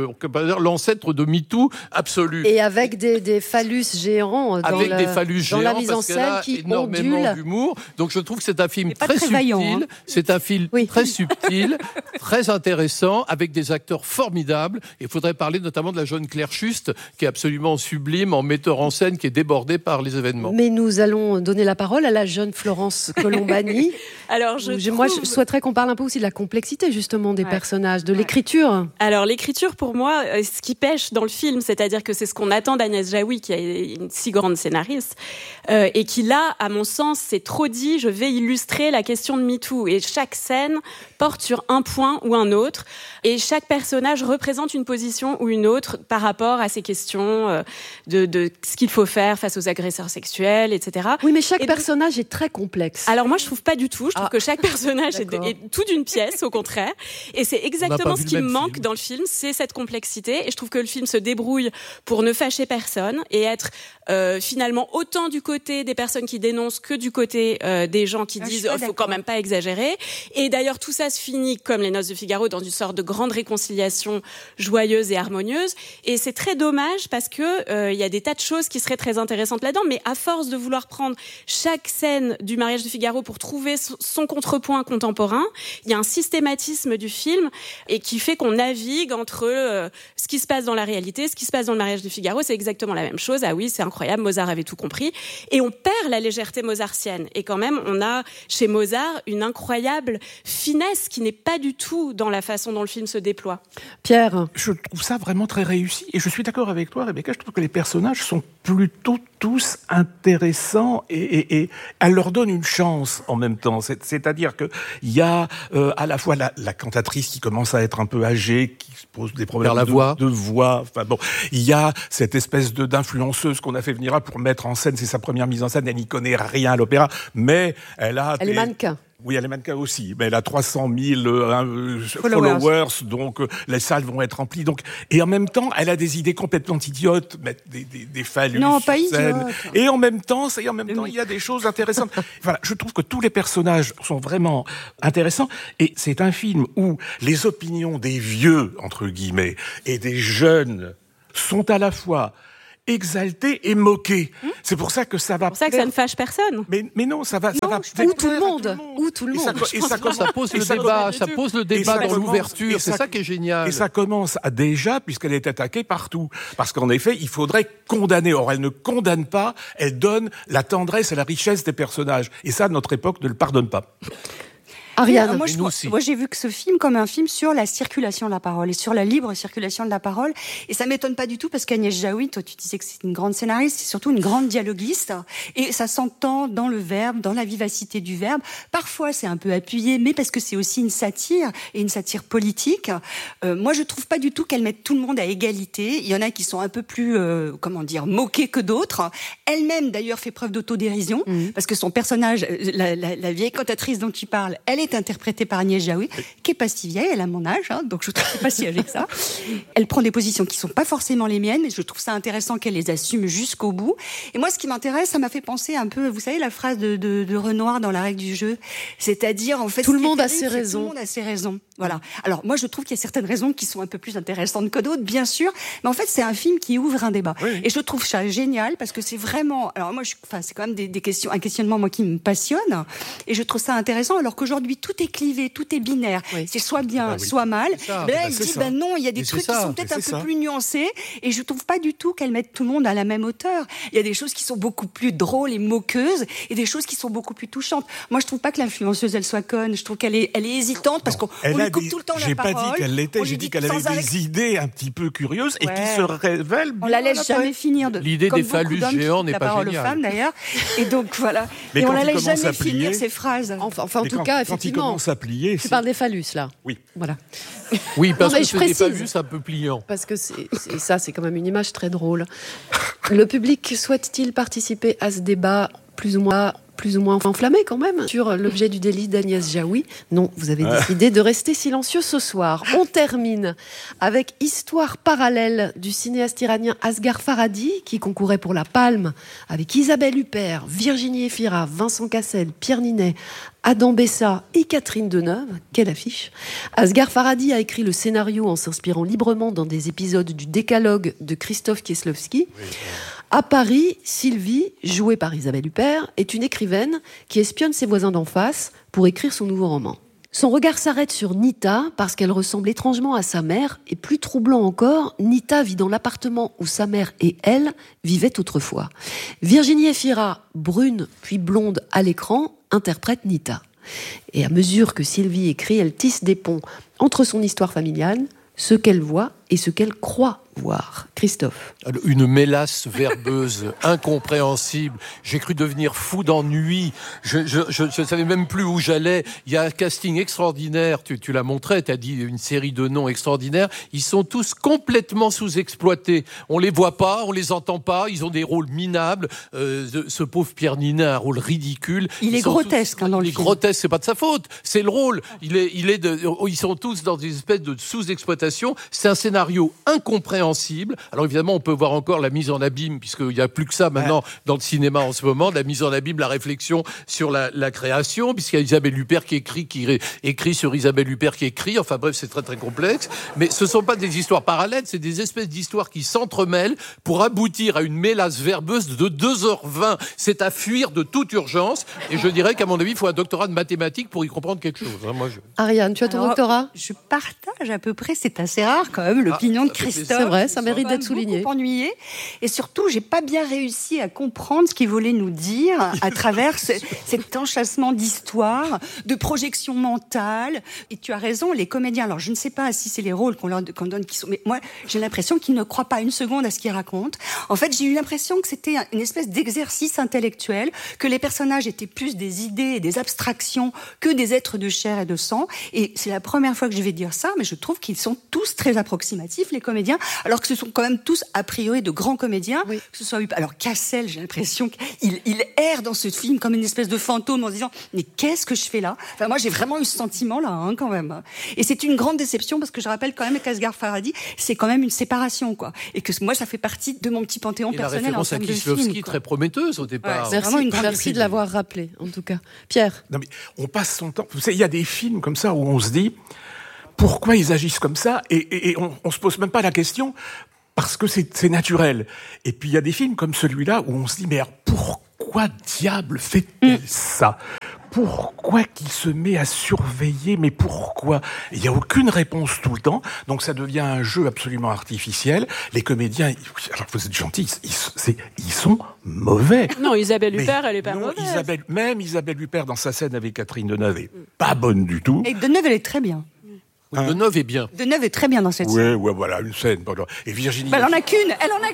l'ancêtre de MeToo absolu. Et avec des phallus géants avec des phallus géants, la mise en scène qui énormément d'humour. Donc je trouve que c'est un film très subtil, c'est un film très subtil, très intéressant, avec des acteurs formidables. Il faudrait parler notamment de la jeune Claire Schust, qui est absolument sublime en metteur en scène, qui est débordée par les événements. Mais nous allons donner la parole à la jeune Florence Colombani. Alors moi, je souhaiterais qu'on parle un peu aussi de la complexité justement des personnages, de l'écriture. Alors l'écriture, pour moi, ce qui pêche dans le film, c'est-à-dire que c'est ce qu'on attend d'Agnès Jaoui, qui est une si grande scénariste, et qui là, à mon sens, c'est trop dit, je vais illustrer la question de MeToo. Et chaque scène porte sur un point ou un autre, et chaque personnage représente une position ou une autre par rapport à ces questions de ce qu'il faut faire face aux agresseurs sexuels, etc. Oui, mais chaque personnage est très complexe. Alors moi, je trouve pas du tout. Je trouve que chaque personnage est tout d'une pièce, au contraire. Et c'est exactement ce qui me manque dans le film, c'est cette complexité. Et je trouve que le film se débrouille pour ne fâcher personne et être finalement autant du côté des personnes qui dénoncent que du côté des gens qui disent faut quand même pas exagérer. Et d'ailleurs, tout ça se finit comme les Noces de Figaro dans une sorte de grande réconciliation joyeuse et harmonieuse. Et c'est très dommage parce que il y a des tas de choses qui seraient très intéressantes là-dedans, mais à force de vouloir prendre chaque scène du mariage de Figaro pour trouver son contrepoint contemporain, il y a un systématisme du film et qui fait qu'on navigue entre ce qui se passe dans la réalité, ce qui se passe dans le mariage de Figaro, c'est exactement la même chose. Ah oui, c'est incroyable, Mozart avait tout compris. Et on perd la légèreté mozartienne. Et quand même, on a chez Mozart une incroyable finesse qui n'est pas du tout dans la façon dont le film se déploie. Pierre ? Je trouve ça vraiment très réussi. Et je suis d'accord avec toi, Rebecca, je trouve que les personnages sont plutôt tous intéressants et elle leur donne une chance en même temps. C'est-à-dire que il y a à la fois la cantatrice qui commence à être un peu âgée, qui se pose des problèmes de voix. Enfin bon, il y a cette espèce d'influenceuse qu'on a fait venir m'exterminera pour mettre en scène, c'est sa première mise en scène, elle n'y connaît rien à l'opéra, mais elle est mannequin. Oui, elle est mannequin aussi, mais elle a 300 000 followers, donc les salles vont être remplies. Donc, et en même temps, elle a des idées complètement idiotes, mettre des phallus non, sur pas scène. Idiote. Et en même temps, il y a des choses intéressantes. Voilà, je trouve que tous les personnages sont vraiment intéressants. Et c'est un film où les opinions des vieux, entre guillemets, et des jeunes sont à la fois exalté et moqué. C'est pour ça que ça va. C'est pour ça que ça ne fâche personne. Mais non, ça va. Ou tout le monde. Ça pose le débat dans l'ouverture. C'est ça qui est génial. Et ça commence déjà, puisqu'elle est attaquée partout. Parce qu'en effet, il faudrait condamner. Or, elle ne condamne pas, elle donne la tendresse et la richesse des personnages. Et ça, notre époque ne le pardonne pas. Ariane. Moi, j'ai vu que ce film comme un film sur la circulation de la parole et sur la libre circulation de la parole. Et ça m'étonne pas du tout parce qu'Agnès Jaoui, toi, tu disais que c'est une grande scénariste, c'est surtout une grande dialoguiste. Et ça s'entend dans le verbe, dans la vivacité du verbe. Parfois, c'est un peu appuyé, mais parce que c'est aussi une satire et une satire politique. Moi, je trouve pas du tout qu'elle mette tout le monde à égalité. Il y en a qui sont un peu plus, moqués que d'autres. Elle-même, d'ailleurs, fait preuve d'autodérision parce que son personnage, la vieille cantatrice dont tu parles, elle est interprétée par Agnès Jaoui, qui est pas si vieille, elle a mon âge, donc je trouve qu'elle est pas si âgée que ça. Elle prend des positions qui sont pas forcément les miennes, mais je trouve ça intéressant qu'elle les assume jusqu'au bout. Et moi, ce qui m'intéresse, ça m'a fait penser un peu, vous savez, la phrase de Renoir dans La règle du jeu, c'est-à-dire, en fait, tout le monde a ses raisons. Tout le monde a ses raisons. Voilà. Alors, moi, je trouve qu'il y a certaines raisons qui sont un peu plus intéressantes que d'autres, bien sûr, mais en fait, c'est un film qui ouvre un débat. Oui. Et je trouve ça génial parce que c'est vraiment, alors moi, c'est quand même des questions, un questionnement, moi, qui me passionne, et je trouve ça intéressant, alors qu'aujourd'hui, tout est clivé, tout est binaire. Oui. C'est soit bien, soit mal. Là, elle dit, non, il y a des trucs qui sont peut-être un peu plus nuancés, et je trouve pas du tout qu'elle mette tout le monde à la même hauteur. Il y a des choses qui sont beaucoup plus drôles et moqueuses, et des choses qui sont beaucoup plus touchantes. Moi, je trouve pas que l'influenceuse, elle soit conne. Je trouve qu'elle est hésitante parce qu'on lui coupe tout le temps la parole. J'ai pas dit qu'elle l'était, j'ai dit qu'elle avait des idées un petit peu curieuses et qui se révèlent. On la laisse jamais finir. L'idée des phallus géants n'est pas géniale. Femmes, d'ailleurs. Et donc, voilà. Et on la laisse jamais finir ses phrases. Enfin, en tout cas, effectivement. À plier, tu parles des phallus, là. Oui. Voilà. Oui, parce que c'est des phallus un peu pliants. Parce que c'est quand même une image très drôle. Le public souhaite-t-il participer à ce débat plus ou moins enflammé quand même sur l'objet du délit d'Agnès Jaoui? Non, vous avez décidé de rester silencieux ce soir. On termine avec Histoire parallèle du cinéaste iranien Asghar Farhadi qui concourait pour la Palme avec Isabelle Huppert, Virginie Efira, Vincent Cassel, Pierre Ninet, Adam Bessa et Catherine Deneuve. Quelle affiche! Asghar Farhadi a écrit le scénario en s'inspirant librement dans des épisodes du Décalogue de Christophe Kieslowski. Oui. À Paris, Sylvie, jouée par Isabelle Huppert, est une écrivaine qui espionne ses voisins d'en face pour écrire son nouveau roman. Son regard s'arrête sur Nita parce qu'elle ressemble étrangement à sa mère et plus troublant encore, Nita vit dans l'appartement où sa mère et elle vivaient autrefois. Virginie Efira, brune puis blonde à l'écran, interprète Nita. Et à mesure que Sylvie écrit, elle tisse des ponts entre son histoire familiale, ce qu'elle voit et ce qu'elle croit voir. Christophe. Une mélasse verbeuse, incompréhensible. J'ai cru devenir fou d'ennui. Je savais même plus où j'allais. Il y a un casting extraordinaire. Tu l'as montré, tu as dit une série de noms extraordinaires. Ils sont tous complètement sous-exploités. On les voit pas, on les entend pas. Ils ont des rôles minables. Ce pauvre Pierre Ninet a un rôle ridicule. Il est grotesque dans le film. Il est grotesque, c'est pas de sa faute. C'est le rôle. Ils sont tous dans des espèces de sous-exploitation. C'est un scénario incompréhensible. Alors évidemment, on peut voir encore la mise en abîme, puisqu'il n'y a plus que ça maintenant dans le cinéma en ce moment, la mise en abîme, la réflexion sur la création, puisqu'il y a Isabelle Huppert qui écrit sur Isabelle Huppert qui écrit. Enfin bref, c'est très très complexe. Mais ce ne sont pas des histoires parallèles, c'est des espèces d'histoires qui s'entremêlent pour aboutir à une mélasse verbeuse de 2h20. C'est à fuir de toute urgence. Et je dirais qu'à mon avis, il faut un doctorat de mathématiques pour y comprendre quelque chose. Ariane, tu as ton doctorat? Je partage à peu près, c'est assez rare quand même, l'opinion de Christophe. C'est vrai, ça mérite d'être souligné. Beaucoup ennuyé. Et surtout, j'ai pas bien réussi à comprendre ce qu'il voulait nous dire à travers cet enchâssement d'histoire, de projection mentale. Et tu as raison, les comédiens, alors je ne sais pas si c'est les rôles qu'on donne qui sont, mais moi, j'ai l'impression qu'ils ne croient pas une seconde à ce qu'ils racontent. En fait, j'ai eu l'impression que c'était une espèce d'exercice intellectuel, que les personnages étaient plus des idées et des abstractions que des êtres de chair et de sang. Et c'est la première fois que je vais dire ça, mais je trouve qu'ils sont tous très approximatifs, les comédiens, alors que ce sont quand même tous, a priori, de grands comédiens. Oui. Que ce soit, alors, Cassel, j'ai l'impression qu'il erre dans ce film comme une espèce de fantôme en se disant, mais qu'est-ce que je fais là? Enfin, moi, j'ai vraiment eu ce sentiment-là, quand même. Et c'est une grande déception parce que je rappelle quand même qu'Asghar Farhadi, c'est quand même une séparation, quoi. Et que moi, ça fait partie de mon petit panthéon personnel en termes de film. La référence à Kieslowski, très prometteuse au départ. Ouais, merci de l'avoir rappelé, en tout cas. Pierre. Non, mais on passe son temps. Vous savez, il y a des films comme ça où on se dit pourquoi ils agissent comme ça et on se pose même pas la question parce que c'est naturel. Et puis il y a des films comme celui-là où on se dit mais alors, pourquoi diable fait-elle ça? Pourquoi qu'il se met à surveiller? Mais pourquoi? Il n'y a aucune réponse tout le temps, donc ça devient un jeu absolument artificiel. Les comédiens, alors vous êtes gentils, ils sont mauvais. Non, Isabelle Huppert, elle est pas mauvaise. Isabelle Huppert dans sa scène avec Catherine Deneuve est pas bonne du tout. Et Deneuve, elle est très bien. Oui, Deneuve est bien. Deneuve est très bien dans cette scène. Oui, voilà, une scène. Et Virginie... elle en a qu'une.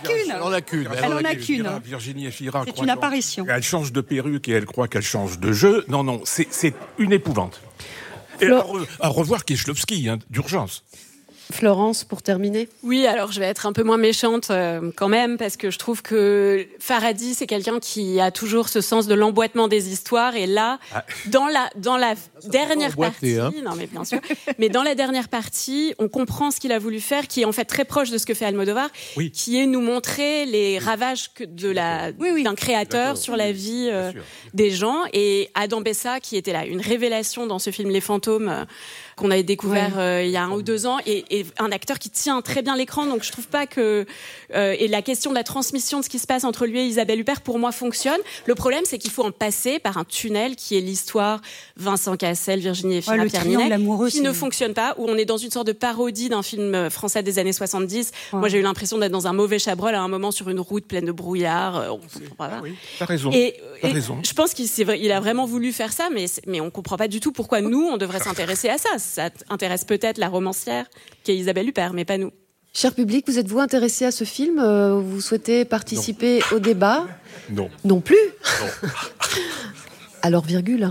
Virginie Efira. C'est une apparition. Elle change de perruque et elle croit qu'elle change de jeu. Non, c'est une épouvante. Et à revoir Kieslowski, d'urgence. Florence, pour terminer. Oui, alors je vais être un peu moins méchante quand même, parce que je trouve que Farhadi, c'est quelqu'un qui a toujours ce sens de l'emboîtement des histoires. Et là, dans la dernière partie, non mais bien sûr, mais dans la dernière partie, on comprend ce qu'il a voulu faire, qui est en fait très proche de ce que fait Almodovar, qui est nous montrer les ravages d'un créateur sur la vie des gens. Et Adam Bessa, qui était là, une révélation dans ce film Les Fantômes, qu'on avait découvert il y a 1 ou 2 ans, et un acteur qui tient très bien l'écran, donc je trouve pas que... et la question de la transmission de ce qui se passe entre lui et Isabelle Huppert, pour moi, fonctionne. Le problème, c'est qu'il faut en passer par un tunnel qui est l'histoire Vincent Cassel, Virginie Efira, Pierre Ninet, qui ne fonctionne pas, où on est dans une sorte de parodie d'un film français des années 70. Ouais. Moi, j'ai eu l'impression d'être dans un mauvais Chabrol à un moment sur une route pleine de brouillard. On comprend pas. Oui, t'as raison. T'as raison. Je pense qu'il a vraiment voulu faire ça, mais on comprend pas du tout pourquoi nous, on devrait s'intéresser à ça. Ça intéresse peut-être la romancière qui est Isabelle Huppert, mais pas nous. Cher public, vous êtes-vous intéressé à ce film? Vous souhaitez participer au débat? Non. Non plus? Non. Alors, virgule.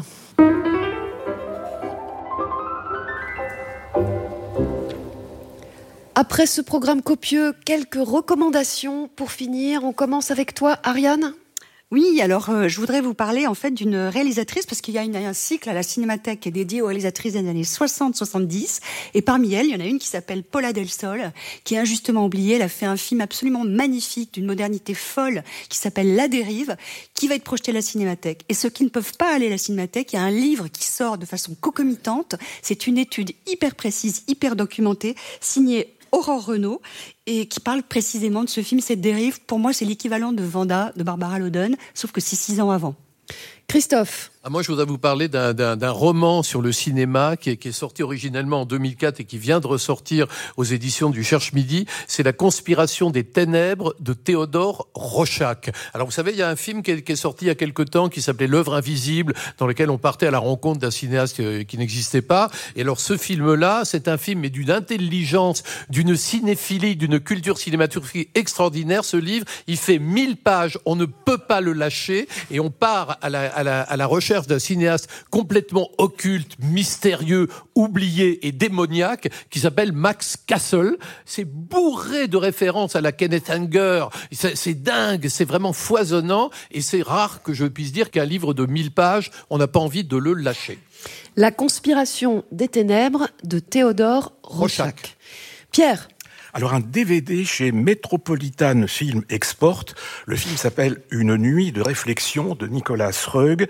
Après ce programme copieux, quelques recommandations pour finir. On commence avec toi, Ariane. Oui, alors je voudrais vous parler en fait d'une réalisatrice, parce qu'il y a un cycle à la Cinémathèque qui est dédié aux réalisatrices des années 60-70, et parmi elles, il y en a une qui s'appelle Paula Del Sol, qui est injustement oubliée. Elle a fait un film absolument magnifique, d'une modernité folle, qui s'appelle La Dérive, qui va être projeté à la Cinémathèque. Et ceux qui ne peuvent pas aller à la Cinémathèque, il y a un livre qui sort de façon concomitante. C'est une étude hyper précise, hyper documentée, signée Aurore Renaud, et qui parle précisément de ce film, cette dérive. Pour moi, c'est l'équivalent de Vanda, de Barbara Loden, sauf que c'est 6 ans avant. Christophe. Moi, je voudrais vous parler d'un roman sur le cinéma qui est sorti originellement en 2004 et qui vient de ressortir aux éditions du Cherche Midi. C'est La Conspiration des Ténèbres de Théodore Rochac. Alors, vous savez, il y a un film qui est sorti il y a quelque temps qui s'appelait L'œuvre invisible, dans lequel on partait à la rencontre d'un cinéaste qui n'existait pas. Et alors, ce film-là, c'est un film mais d'une intelligence, d'une cinéphilie, d'une culture cinématographique extraordinaire. Ce livre, il fait 1000 pages. On ne peut pas le lâcher et on part à la recherche d'un cinéaste complètement occulte, mystérieux, oublié et démoniaque qui s'appelle Max Castle. C'est bourré de références à la Kenneth Anger. C'est dingue, c'est vraiment foisonnant et c'est rare que je puisse dire qu'un livre de 1000 pages, on n'a pas envie de le lâcher. La Conspiration des Ténèbres de Théodore Rochac. Pierre. Alors un DVD chez Metropolitan Film Export. Le film s'appelle Une nuit de réflexion de Nicolas Roeg,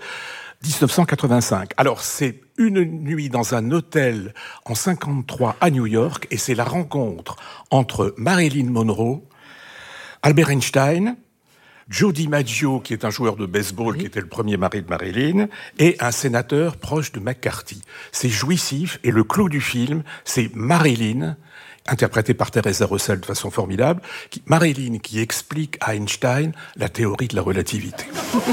1985. Alors c'est une nuit dans un hôtel en 53 à New York et c'est la rencontre entre Marilyn Monroe, Albert Einstein, Joe DiMaggio, qui est un joueur de baseball, qui était le premier mari de Marilyn, et un sénateur proche de McCarthy. C'est jouissif et le clou du film, c'est Marilyn, interprétée par Teresa Russell de façon formidable, Marilyn qui explique à Einstein la théorie de la relativité.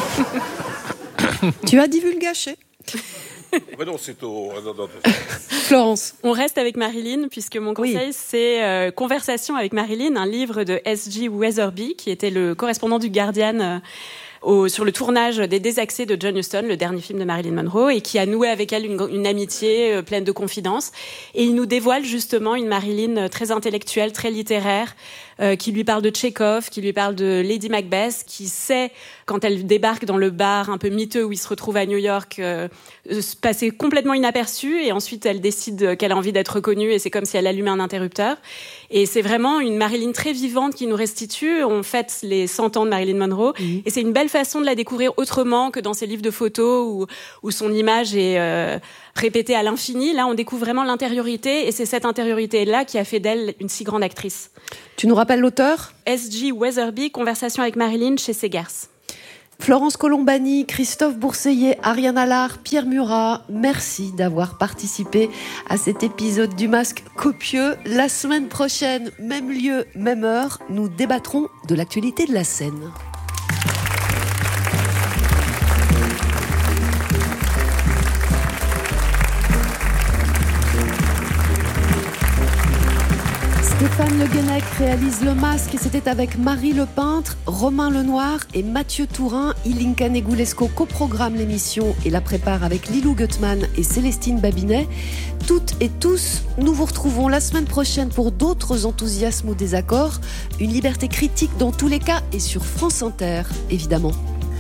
Tu as divulgaché. Non, c'est au... Florence. On reste avec Marilyn, puisque mon conseil, c'est Conversation avec Marilyn, un livre de S.G. Weatherby, qui était le correspondant du Guardian sur le tournage des Désaxés de John Huston, le dernier film de Marilyn Monroe, et qui a noué avec elle une amitié pleine de confidences. Et il nous dévoile justement une Marilyn très intellectuelle, très littéraire, qui lui parle de Tchekhov, qui lui parle de Lady Macbeth, qui sait, quand elle débarque dans le bar un peu miteux où il se retrouve à New York, se passer complètement inaperçue, et ensuite elle décide qu'elle a envie d'être reconnue, et c'est comme si elle allumait un interrupteur. Et c'est vraiment une Marilyn très vivante qui nous restitue. On fête les 100 ans de Marilyn Monroe, et c'est une belle façon de la découvrir autrement que dans ses livres de photos où son image est répétée à l'infini. Là, on découvre vraiment l'intériorité, et c'est cette intériorité-là qui a fait d'elle une si grande actrice. Tu nous rappelles l'auteur ? S.G. Weatherby, Conversation avec Marilyn chez Segars. Florence Colombani, Christophe Bourseillet, Ariane Allard, Pierre Murat, merci d'avoir participé à cet épisode du Masque copieux. La semaine prochaine, même lieu, même heure, nous débattrons de l'actualité de la scène. Stéphane Le Guenec réalise Le Masque, et c'était avec Marie Le Peintre, Romain Lenoir et Mathieu Tourin. Ilinka Negulesco coprogramme l'émission et la prépare avec Lilou Gutmann et Célestine Babinet. Toutes et tous, nous vous retrouvons la semaine prochaine pour d'autres enthousiasmes ou désaccords. Une liberté critique dans tous les cas, et sur France Inter, évidemment.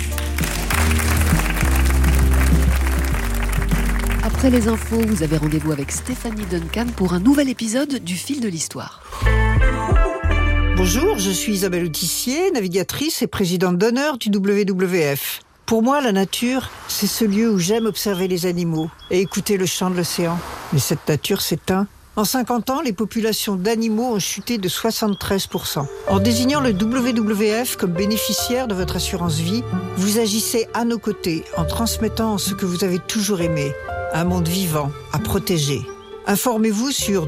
Après les infos, vous avez rendez-vous avec Stéphanie Duncan pour un nouvel épisode du Fil de l'Histoire. Bonjour, je suis Isabelle Autissier, navigatrice et présidente d'honneur du WWF. Pour moi, la nature, c'est ce lieu où j'aime observer les animaux et écouter le chant de l'océan. Mais cette nature s'éteint. En 50 ans, les populations d'animaux ont chuté de 73%. En désignant le WWF comme bénéficiaire de votre assurance vie, vous agissez à nos côtés en transmettant ce que vous avez toujours aimé. Un monde vivant, à protéger. Informez-vous sur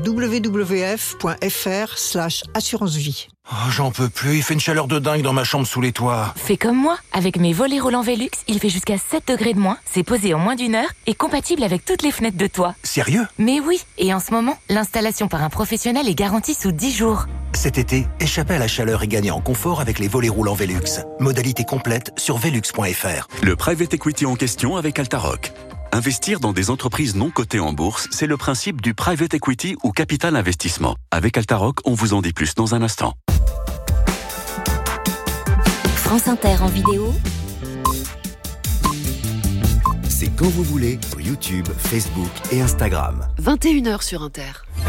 www.fr/assurance-vie. Oh, j'en peux plus, il fait une chaleur de dingue dans ma chambre sous les toits. Fais comme moi, avec mes volets roulants Velux, il fait jusqu'à 7 degrés de moins, c'est posé en moins d'une heure et compatible avec toutes les fenêtres de toit. Sérieux ? Mais oui, et en ce moment, l'installation par un professionnel est garantie sous 10 jours. Cet été, échappez à la chaleur et gagnez en confort avec les volets roulants Velux. Modalité complète sur velux.fr. Le private equity en question avec Altaroc. Investir dans des entreprises non cotées en bourse, c'est le principe du private equity ou capital investissement. Avec Altaroc, on vous en dit plus dans un instant. France Inter en vidéo. C'est quand vous voulez sur YouTube, Facebook et Instagram. 21h sur Inter.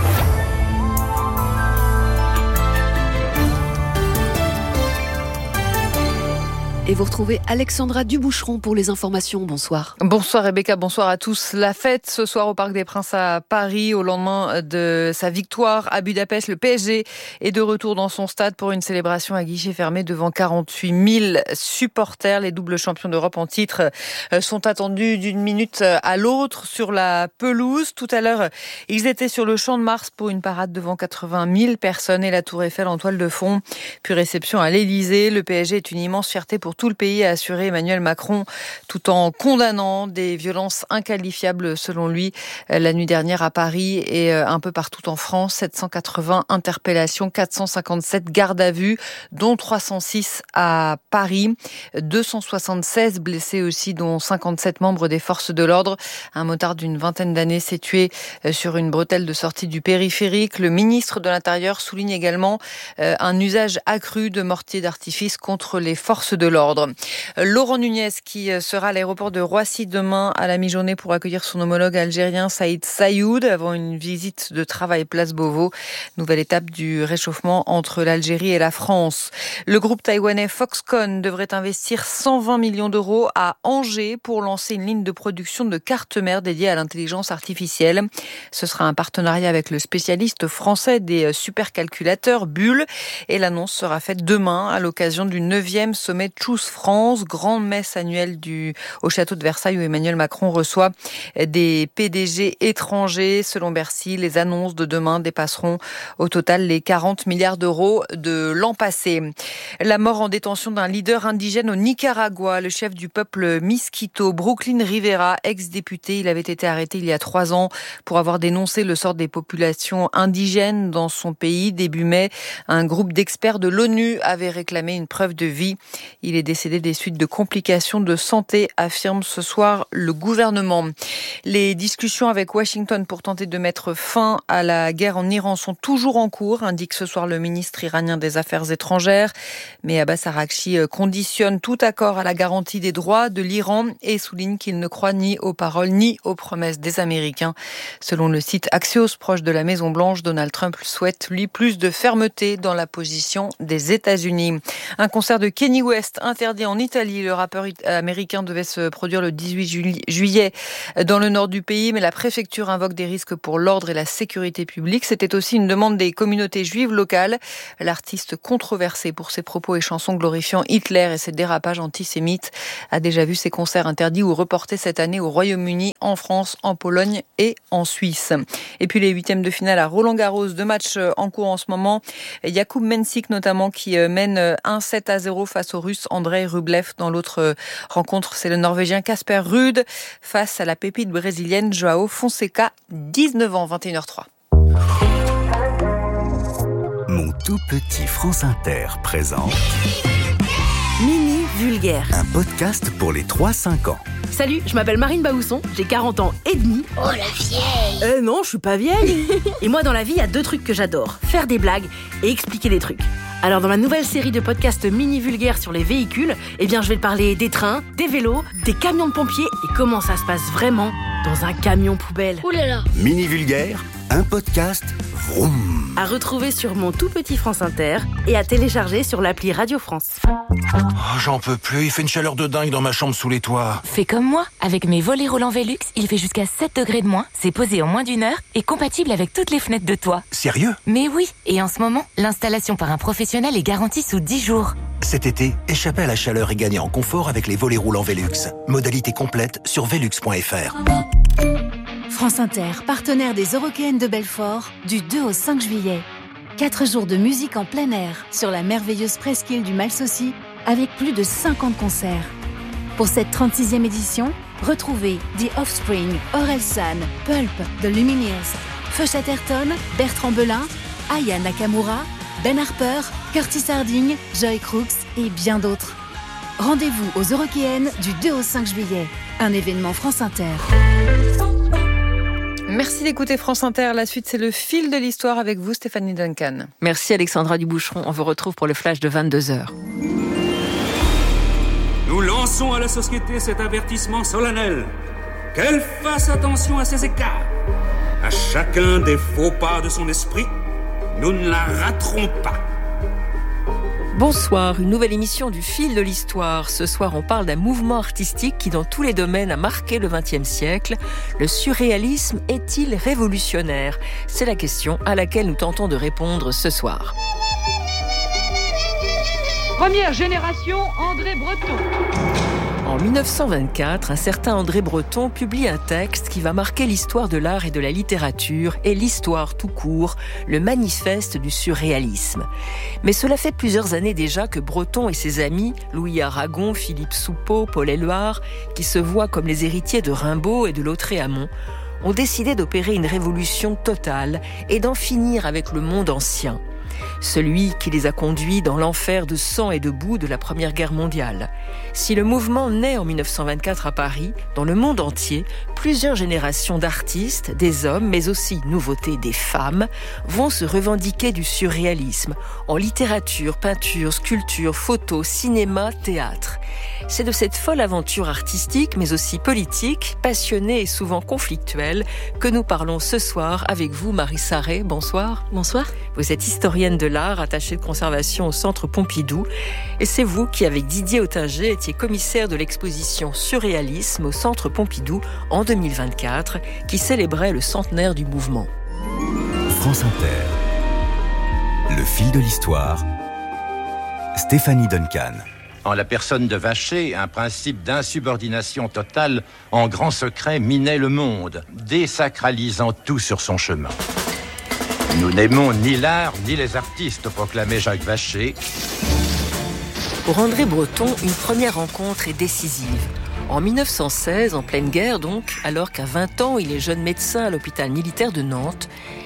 Et vous retrouvez Alexandra Duboucheron pour les informations. Bonsoir. Bonsoir Rebecca, bonsoir à tous. La fête ce soir au Parc des Princes à Paris, au lendemain de sa victoire à Budapest. Le PSG est de retour dans son stade pour une célébration à guichet fermé devant 48 000 supporters. Les doubles champions d'Europe en titre sont attendus d'une minute à l'autre sur la pelouse. Tout à l'heure, ils étaient sur le Champ de Mars pour une parade devant 80 000 personnes et la Tour Eiffel en toile de fond. Puis réception à l'Élysée. Le PSG est une immense fierté pour tout le pays, a assuré Emmanuel Macron, tout en condamnant des violences inqualifiables selon lui la nuit dernière à Paris et un peu partout en France. 780 interpellations, 457 gardes à vue, dont 306 à Paris. 276 blessés aussi, dont 57 membres des forces de l'ordre. Un motard d'une vingtaine d'années s'est tué sur une bretelle de sortie du périphérique. Le ministre de l'Intérieur souligne également un usage accru de mortiers d'artifice contre les forces de l'ordre. Laurent Nunez qui sera à l'aéroport de Roissy demain à la mi-journée pour accueillir son homologue algérien Saïd Sayoud avant une visite de travail place Beauvau. Nouvelle étape du réchauffement entre l'Algérie et la France. Le groupe taïwanais Foxconn devrait investir 120 millions d'euros à Angers pour lancer une ligne de production de cartes mères dédiée à l'intelligence artificielle. Ce sera un partenariat avec le spécialiste français des supercalculateurs Bull et l'annonce sera faite demain à l'occasion du 9e sommet Choose France, grande messe annuelle au château de Versailles où Emmanuel Macron reçoit des PDG étrangers. Selon Bercy, les annonces de demain dépasseront au total les 40 milliards d'euros de l'an passé. La mort en détention d'un leader indigène au Nicaragua, le chef du peuple Miskito, Brooklyn Rivera, ex-député. Il avait été arrêté il y a 3 ans pour avoir dénoncé le sort des populations indigènes dans son pays. Début mai, un groupe d'experts de l'ONU avait réclamé une preuve de vie. Il est est décédé des suites de complications de santé, affirme ce soir le gouvernement. Les discussions avec Washington pour tenter de mettre fin à la guerre en Iran sont toujours en cours, indique ce soir le ministre iranien des Affaires étrangères. Mais Abbas Araghchi conditionne tout accord à la garantie des droits de l'Iran et souligne qu'il ne croit ni aux paroles ni aux promesses des Américains. Selon le site Axios, proche de la Maison-Blanche, Donald Trump souhaite, lui, plus de fermeté dans la position des États-Unis. Un concert de Kanye West interdit en Italie. Le rappeur américain devait se produire le 18 juillet dans le nord du pays, mais la préfecture invoque des risques pour l'ordre et la sécurité publique. C'était aussi une demande des communautés juives locales. L'artiste controversé pour ses propos et chansons glorifiant Hitler et ses dérapages antisémites a déjà vu ses concerts interdits ou reportés cette année au Royaume-Uni, en France, en Pologne et en Suisse. Et puis les huitièmes de finale à Roland-Garros, 2 matchs en cours en ce moment. Jakub Mensik notamment qui mène 1-7-0 face au Russe Andrei Rublev. Dans l'autre rencontre, c'est le Norvégien Casper Ruud face à la pépite brésilienne Joao Fonseca, 19 ans, 21h03. Mon tout petit France Inter présente Mini Vulgaire, un podcast pour les 3-5 ans. Salut, je m'appelle Marine Baousson, j'ai 40 ans et demi. Oh la vieille! Non, je suis pas vieille. Et moi dans la vie, il y a 2 trucs que j'adore, faire des blagues et expliquer des trucs. Alors dans ma nouvelle série de podcasts mini vulgaires sur les véhicules, je vais te parler des trains, des vélos, des camions de pompiers et comment ça se passe vraiment dans un camion poubelle. Ouh là là! Mini Vulgaire, un podcast vroom. À retrouver sur mon tout petit France Inter et à télécharger sur l'appli Radio France. Oh, j'en peux plus, il fait une chaleur de dingue dans ma chambre sous les toits. Fais comme moi, avec mes volets roulants Velux, il fait jusqu'à 7 degrés de moins, c'est posé en moins d'1 heure et compatible avec toutes les fenêtres de toit. Sérieux? Mais oui, et en ce moment, l'installation par un professionnel est garantie sous 10 jours. Cet été, échappez à la chaleur et gagnez en confort avec les volets roulants Velux. Modalité complète sur velux.fr. France Inter, partenaire des Eurockéennes de Belfort, du 2 au 5 juillet. 4 jours de musique en plein air sur la merveilleuse presqu'île du Malsaucy, avec plus de 50 concerts. Pour cette 36e édition, retrouvez The Offspring, Orelsan, Pulp, The Lumineers, Feu Chatterton, Bertrand Belin, Aya Nakamura, Ben Harper, Curtis Harding, Joy Crooks et bien d'autres. Rendez-vous aux Eurockéennes du 2 au 5 juillet. Un événement France Inter. Merci d'écouter France Inter. La suite, c'est le fil de l'histoire avec vous, Stéphanie Duncan. Merci Alexandra Duboucheron. On vous retrouve pour le flash de 22h. Nous lançons à la société cet avertissement solennel. Qu'elle fasse attention à ses écarts. À chacun des faux pas de son esprit, nous ne la raterons pas. Bonsoir, une nouvelle émission du fil de l'histoire. Ce soir, on parle d'un mouvement artistique qui, dans tous les domaines, a marqué le XXe siècle. Le surréalisme est-il révolutionnaire? C'est la question à laquelle nous tentons de répondre ce soir. Première génération, André Breton. En 1924, un certain André Breton publie un texte qui va marquer l'histoire de l'art et de la littérature et l'histoire tout court, le manifeste du surréalisme. Mais cela fait plusieurs années déjà que Breton et ses amis, Louis Aragon, Philippe Soupeau, Paul Éluard, qui se voient comme les héritiers de Rimbaud et de Lautréamont, ont décidé d'opérer une révolution totale et d'en finir avec le monde ancien. Celui qui les a conduits dans l'enfer de sang et de boue de la Première Guerre mondiale. Si le mouvement naît en 1924 à Paris, dans le monde entier, plusieurs générations d'artistes, des hommes, mais aussi, nouveauté, des femmes, vont se revendiquer du surréalisme, en littérature, peinture, sculpture, photo, cinéma, théâtre. C'est de cette folle aventure artistique, mais aussi politique, passionnée et souvent conflictuelle, que nous parlons ce soir avec vous, Marie Sarré. Bonsoir. Bonsoir. Vous êtes historienne de l'art, attachée de conservation au Centre Pompidou. Et c'est vous qui, avec Didier Ottinger, étiez commissaire de l'exposition Surréalisme au Centre Pompidou en 2024, qui célébrait le centenaire du mouvement. France Inter. Le fil de l'histoire. Stéphanie Duncan. En la personne de Vacher, un principe d'insubordination totale en grand secret minait le monde, désacralisant tout sur son chemin. Nous n'aimons ni l'art ni les artistes, proclamait Jacques Vacher. Pour André Breton, une première rencontre est décisive. En 1916, en pleine guerre donc, alors qu'à 20 ans, il est jeune médecin à l'hôpital militaire de Nantes,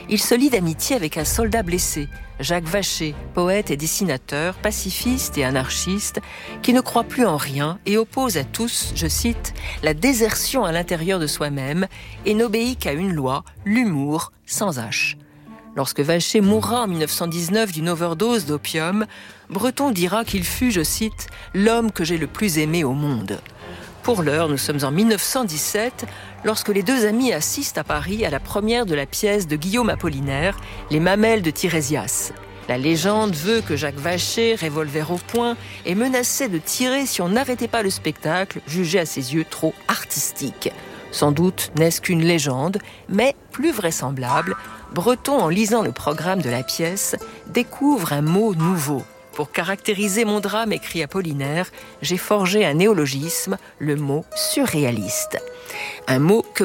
il se lie d'amitié avec un soldat blessé, Jacques Vacher, poète et dessinateur, pacifiste et anarchiste, qui ne croit plus en rien et oppose à tous, je cite, la désertion à l'intérieur de soi-même et n'obéit qu'à une loi, l'humour sans H. Lorsque Vacher mourra en 1919 d'une overdose d'opium, Breton dira qu'il fut, je cite, « l'homme que j'ai le plus aimé au monde ». Pour l'heure, nous sommes en 1917, lorsque les deux amis assistent à Paris à la première de la pièce de Guillaume Apollinaire, Les Mamelles de Tirésias. La légende veut que Jacques Vacher, revolver au poing, est menacé de tirer si on n'arrêtait pas le spectacle, jugé à ses yeux trop artistique. Sans doute n'est-ce qu'une légende, mais plus vraisemblable, Breton, en lisant le programme de la pièce, découvre un mot nouveau. Pour caractériser mon drame, écrit Apollinaire, j'ai forgé un néologisme, le mot surréaliste. Un mot que